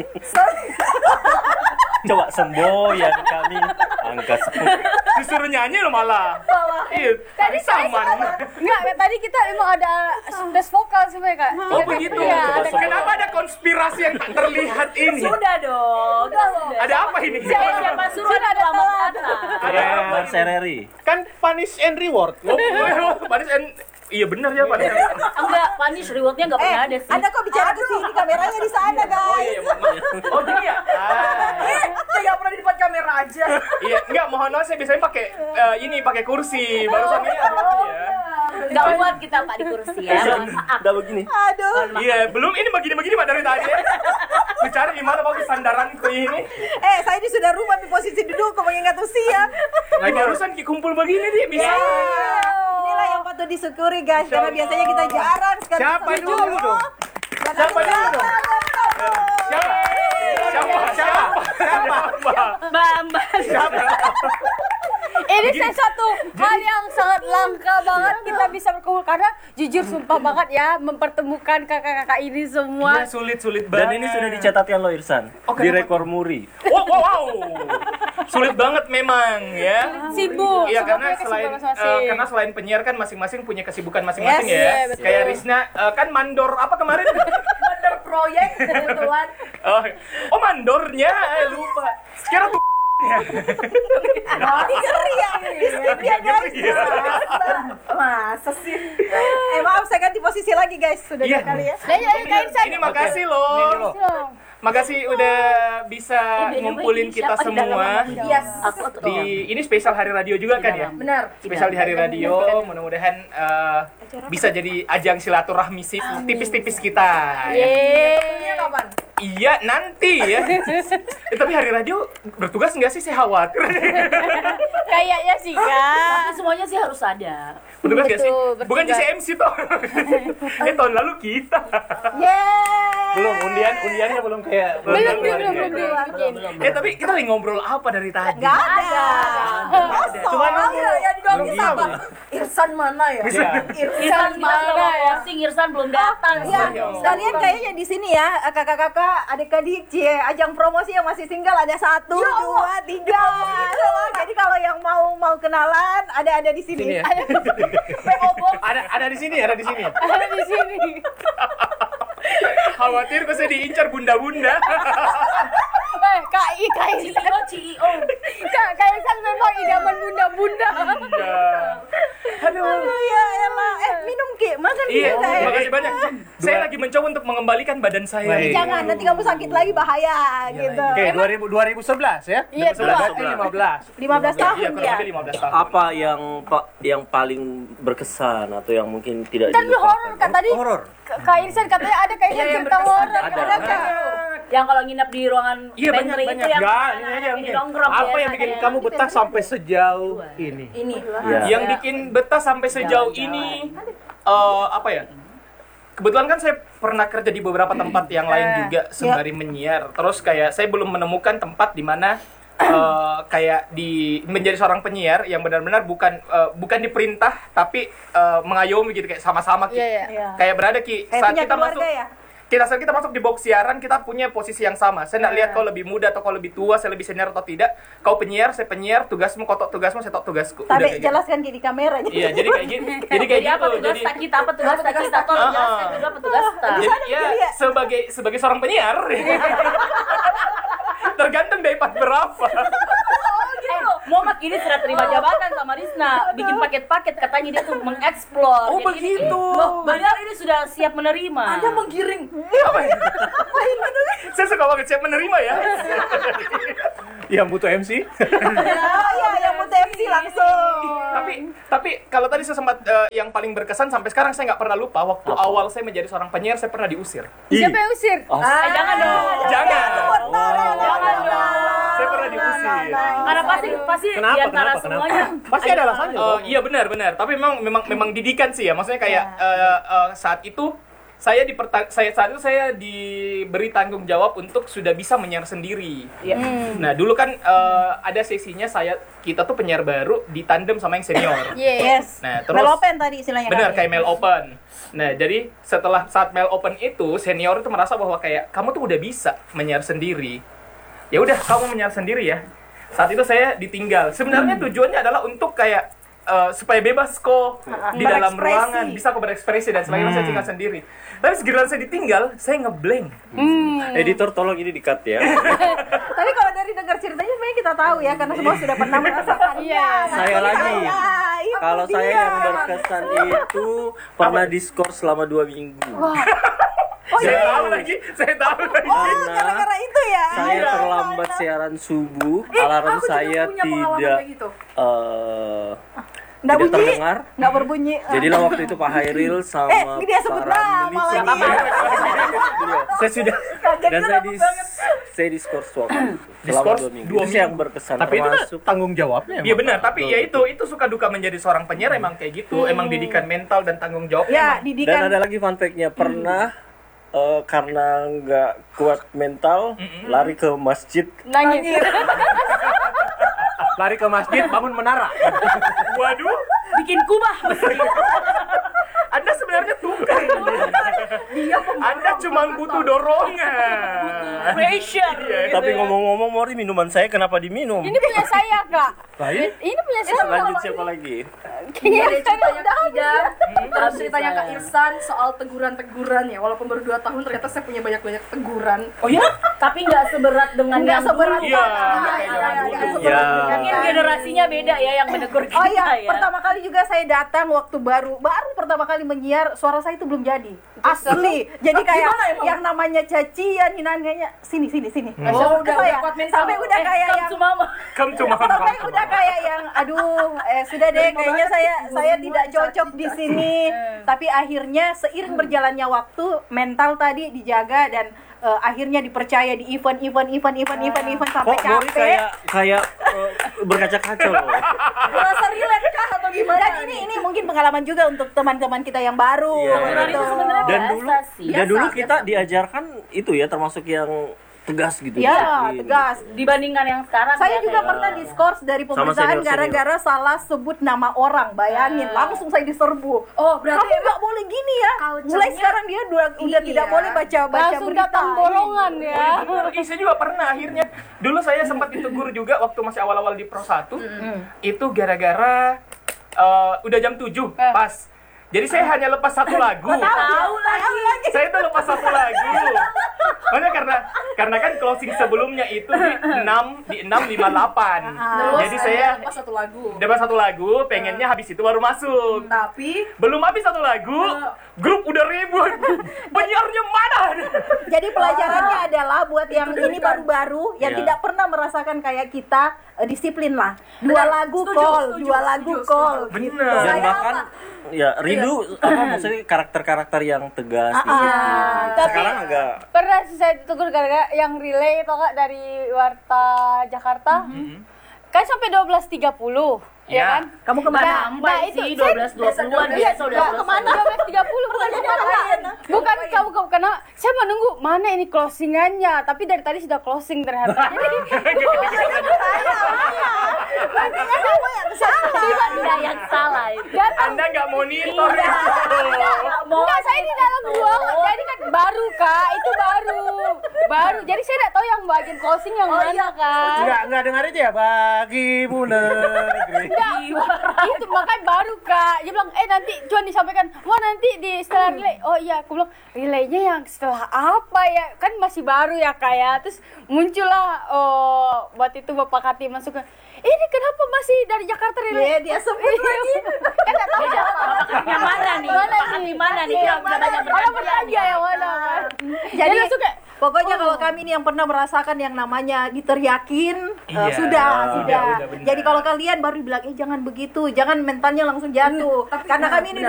Coba semboyan kami angka 10. Disuruh nyanyi lo malah. Iya, tadi sama. enggak tadi kita emang ada tes vokal sebenarnya kak. Oh begitu. Iya, ada Kenapa ada konspirasi yang tak terlihat ini? Sudah dong. Ada apa ini? Siapa suruh ada selamat datang. Bang Sereri. Kan punish and reward. Iya benar ya Pak. Enggak, punish rewardnya enggak pernah ada sih. Anda kok bicara ke sini, kameranya di sana guys. Oh gini ya? Tidak pernah di depan kamera aja. Iya, enggak mohon maaf saya biasanya pakai pakai kursi. Barusan ini ya. Enggak buat kita Pak di kursi ya. Maaf. Udah begini. Aduh. Iya, belum ini begini-begini Pak dari tadi. Bicara gimana bagus sandaranku ini. Saya ini sudah rumah di posisi duduk mengingat usia. Lagi barusan kumpul begini dia bisa. Inilah yang patut disyukuri guys, karena biasanya kita jarang sekali. Siapa ketemu. dulu dong? Siapa dia dong? Siapa? Mbak. Ini saya satu hal yang sangat langka banget kita bisa berkumpul karena jujur sumpah banget ya mempertemukan kakak-kakak ini semua. Iya, sulit Dan banget. ini sudah dicatatkan lo Irsan di rekor muri. Wow. Sulit banget memang ya. Sibuk. Iya, semua karena punya kesibukan karena selain penyiar kan masing-masing punya kesibukan masing-masing Yes, ya. iya, betul. Kayak Rizna kan mandor apa kemarin? Mandor proyek kebetulan. Oh, mandornya lupa. Kira tuh Ngeri ya ini. Dia guys. Masa sih? Maaf saya ganti posisi lagi guys. Sudah Iya. 2 kali ya. Nah, kain ini makasih loh. Makasih udah bisa ngumpulin kita semua. Yes. Ini spesial hari radio juga kan ya? Benar. Spesial di hari radio, mudah-mudahan bisa jadi ajang silaturahmi tipis-tipis kita. Yeay. Kapan? Iya, nanti ya. Tapi hari radio bertugas nggak sih? Saya khawatir. Kayaknya sih Tapi Kak. semuanya sih harus ada. Bertugas nggak sih? Betul, Bukan bertugas. JCMC toh. Tahun lalu kita. Yeay. Belum undiannya belum kayak Belum. Tapi kita lagi ngobrol apa dari tadi? Gak ada. Cuman ya diganggu siapa? Irsan mana ya? Irsan mana ya? Irsan belum datang. Iya, kalian kayaknya di sini ya, kakak-kakak, adik-adik, ajang promosi yang masih single ada 1, 2, 3. Jadi kalau yang mau kenalan, ada di sini. Sini ya. Ada di sini. Ada di sini. Khawatir kok saya diincar bunda-bunda. Kak CEO. Kak Iksan memang idaman bunda-bunda. Aduh, ya emang. Minum Ki, makan Iya, Ki. makasih banyak. Saya lagi mencoba untuk mengembalikan badan saya. Baik. Jangan, nanti kamu sakit lagi bahaya gitu. Oke, 2011 ya? Iya, Berarti 15. 15 tahun Iya, kurang ya. lebih 15 tahun. Apa yang paling berkesan atau yang mungkin tidak Kan horor kan tadi. Horor. Kak Irsan katanya ada kayaknya cerita horor. Ada Kak? Yang kalau nginep di ruangan Iya, pantry banyak. itu yang Enggak, ini aja mungkin. nongkrong Apa yang biasanya. bikin kamu betah sampai sejauh ini? Ini. Ya. Yang bikin betah sampai sejauh ini apa ya? Kebetulan kan saya pernah kerja di beberapa tempat yang lain juga sembari menyiar. Terus kayak saya belum menemukan tempat di mana kayak menjadi seorang penyiar yang benar-benar bukan diperintah tapi mengayomi gitu kayak sama-sama Ki. Iya. Kayak berada Ki Kayak saat punya kita keluarga masuk ya? saat kita masuk di box siaran kita punya posisi yang sama. Saya nggak lihat kau lebih muda atau kau lebih tua, saya lebih senior atau tidak. Kau penyiar, saya penyiar, tugasmu kau tok tugasmu, saya tok tugasku. Udah Tapi kayak gitu. jelaskan Ki di kamera. Iya, jadi kayak gitu. Jadi kayak Jadi apa gitu. tugas kita? Apa tugas kita? Tolong jelaskan juga apa tugas kita. Jadi ya sebagai seorang penyiar tergantung dari part berapa. Muhammad ini sudah terima jabatan sama Rizna, bikin paket-paket katanya dia tuh mengeksplor. Oh, Jadi begitu. Padahal ini sudah siap menerima. Ada menggiring. Apa ya? Saya suka banget siap menerima ya. Yang butuh MC? Ya, yang mau TMC langsung. Tapi kalau tadi saya sempat yang paling berkesan sampai sekarang saya nggak pernah lupa waktu awal saya menjadi seorang penyiar saya pernah diusir. Siapa yang usir? Jangan dong. Jangan. Jangan dong. Saya pernah diusir. Karena pasti Kenapa? di antara Kenapa? semuanya. Pasti ada alasannya. Iya benar. Tapi memang didikan sih ya. Maksudnya kayak saat itu saya diberi tanggung jawab untuk sudah bisa menyiar sendiri. Nah dulu kan ada sesinya kita tuh penyiar baru ditandem sama yang senior. Yes. Nah terus Mel open tadi istilahnya. benar kan? kayak mail open. Nah jadi saat mail open itu senior itu merasa bahwa kayak kamu tuh udah bisa menyiar sendiri. Ya udah kamu menyiar sendiri ya. Saat itu saya ditinggal. Sebenarnya tujuannya adalah untuk kayak supaya bebas kok di dalam Berekspresi. ruangan bisa kok berekspresi dan sebagainya saya tinggal sendiri. Tapi segiliran saya ditinggal, saya ngeblank. Editor tolong ini di-cut ya. Tapi kalau dari dengar ceritanya sebenarnya kita tahu ya karena semua sudah pernah merasakan. Iya. Saya lagi. Itu Kalau dia. saya yang berkesan itu pernah diskor selama 2 minggu. Saya tahu lagi. Oh, gara-gara itu ya. Saya terlambat siaran subuh, alarm saya tidak Nggak tidak bunyi. terdengar. Nggak berbunyi. Jadilah waktu itu Pak Hairil sama dia sebut Pak nama Ramli lagi. saya sudah dan saya diskor swap selama 2 minggu. Itu yang berkesan Tapi itu termasuk tanggung jawabnya. Iya benar, tapi ya itu suka duka menjadi seorang penyiar emang kayak gitu, emang didikan mental dan tanggung jawab. Ya, dan didikan. ada lagi fun fact-nya pernah karena nggak kuat mental, lari ke masjid. Nangis. Lari ke masjid, bangun menara. Waduh, Bikin kubah. Anda sebenarnya tukang. Anda cuma butuh dorongan. Pressure. Tapi ngomong-ngomong, Mori, minuman saya kenapa diminum? Ini punya saya, Kak. Baik. Ini punya saya. Lanjut siapa lagi? Kayaknya Ada ceritanya Kak Ida, terus Habis ceritanya Kak saya. Irsan soal teguran-teguran ya. Walaupun baru 2 tahun ternyata saya punya banyak-banyak teguran. Oh ya? Tapi nggak seberat dengan Nggak yang seberat dulu. Iya. Ya. Mungkin generasinya beda ya yang menegur kita Oh iya, ya. pertama kali juga saya datang waktu baru pertama kali menyiar, suara saya itu belum jadi. Asli. Jadi kayak yang namanya cacian, hinaan-hinaan, sini. Oh, udah saya. kuat mental. Sampai udah kayak yang Kamu cuma sampai udah kayak yang aduh, sudah deh kayaknya saya tidak cocok di sini. Tapi akhirnya seiring berjalannya waktu, mental tadi dijaga dan akhirnya dipercaya di event sampai Kok Mori capek. kayak berkaca-kaca loh. Merasa relate kah atau gimana? Dan ini mungkin pengalaman juga untuk teman-teman kita yang baru. Iya. Teguran itu sebenarnya Dan biasa dulu, sih. dan dulu kita diajarkan itu ya, termasuk yang tegas gitu. Ya, Disiplin. tegas. Dibandingkan yang sekarang Saya ya, juga kayak- pernah diskors dari pemerintahan senior-senior. gara-gara salah sebut nama orang. Bayangin, langsung saya diserbu. Oh, berarti Kamu nggak boleh gini ya. culture-nya- Mulai sekarang dia udah tidak Iya. boleh baca langsung berita. datang borongan ya. Saya juga pernah akhirnya. Dulu saya sempat ditegur juga waktu masih awal-awal di Pro 1. Itu gara-gara udah jam 7 pas. Jadi saya hanya lepas satu lagu. Tahu lagi. Saya tuh lepas satu lagu. Makanya karena kan closing sebelumnya itu di 6:58. Jadi saya pas satu lagu. dapat satu lagu, pengennya habis itu baru masuk. Tapi Belum habis satu lagu, grup udah ribut. Penyiarnya mana? Jadi pelajarannya adalah buat yang ini baru-baru yang Iya. tidak pernah merasakan kayak kita, disiplin lah. 2 lagu Setuju, call, setuju, 2 lagu setuju, call. setuju. Gitu. Bener. Dan Saya bahkan ya rindu apa maksudnya karakter-karakter yang tegas gitu. Tapi Sekarang agak pernah sih saya ditegur gara-gara yang relay tau gak dari Warta Jakarta. Kan sampai 12.30. Iya. Ya kan? Kamu kemana? Sampai sih 12.20-an biasa udah Nggak, kemana? 12.30 bukan kemana? Bukan kamu karena saya menunggu mana ini closingannya, tapi dari tadi sudah closing ternyata. Jadi berarti kan kamu yang salah. Anda yang salah itu. Anda nggak monitor itu. Enggak, saya di dalam ruangan. Jadi kan baru Kak, itu baru. Jadi saya tidak tahu yang bagian closing yang mana kan. Enggak dengar itu ya, bagimu negeri. Enggak, itu makanya baru Kak. Dia bilang, nanti cuma disampaikan, wah nanti di setelah relay. Oh iya, aku bilang, relaynya yang setelah apa ya? Kan masih baru ya Kak ya. Terus muncullah, buat itu Bapak Kati masuk ke, ini kenapa masih dari Jakarta relay? Dia sebut lagi. Kan nggak tahu ya. Yang mana nih? Di mana nih? Yang udah banyak Orang bertanya yang mana kan. Jadi langsung kayak, Pokoknya kalau kami ini yang pernah merasakan yang namanya diteriakin, Iya. sudah. Udah, benar. Jadi kalau kalian baru bilang, jangan begitu, jangan mentalnya langsung jatuh. Karena kami ini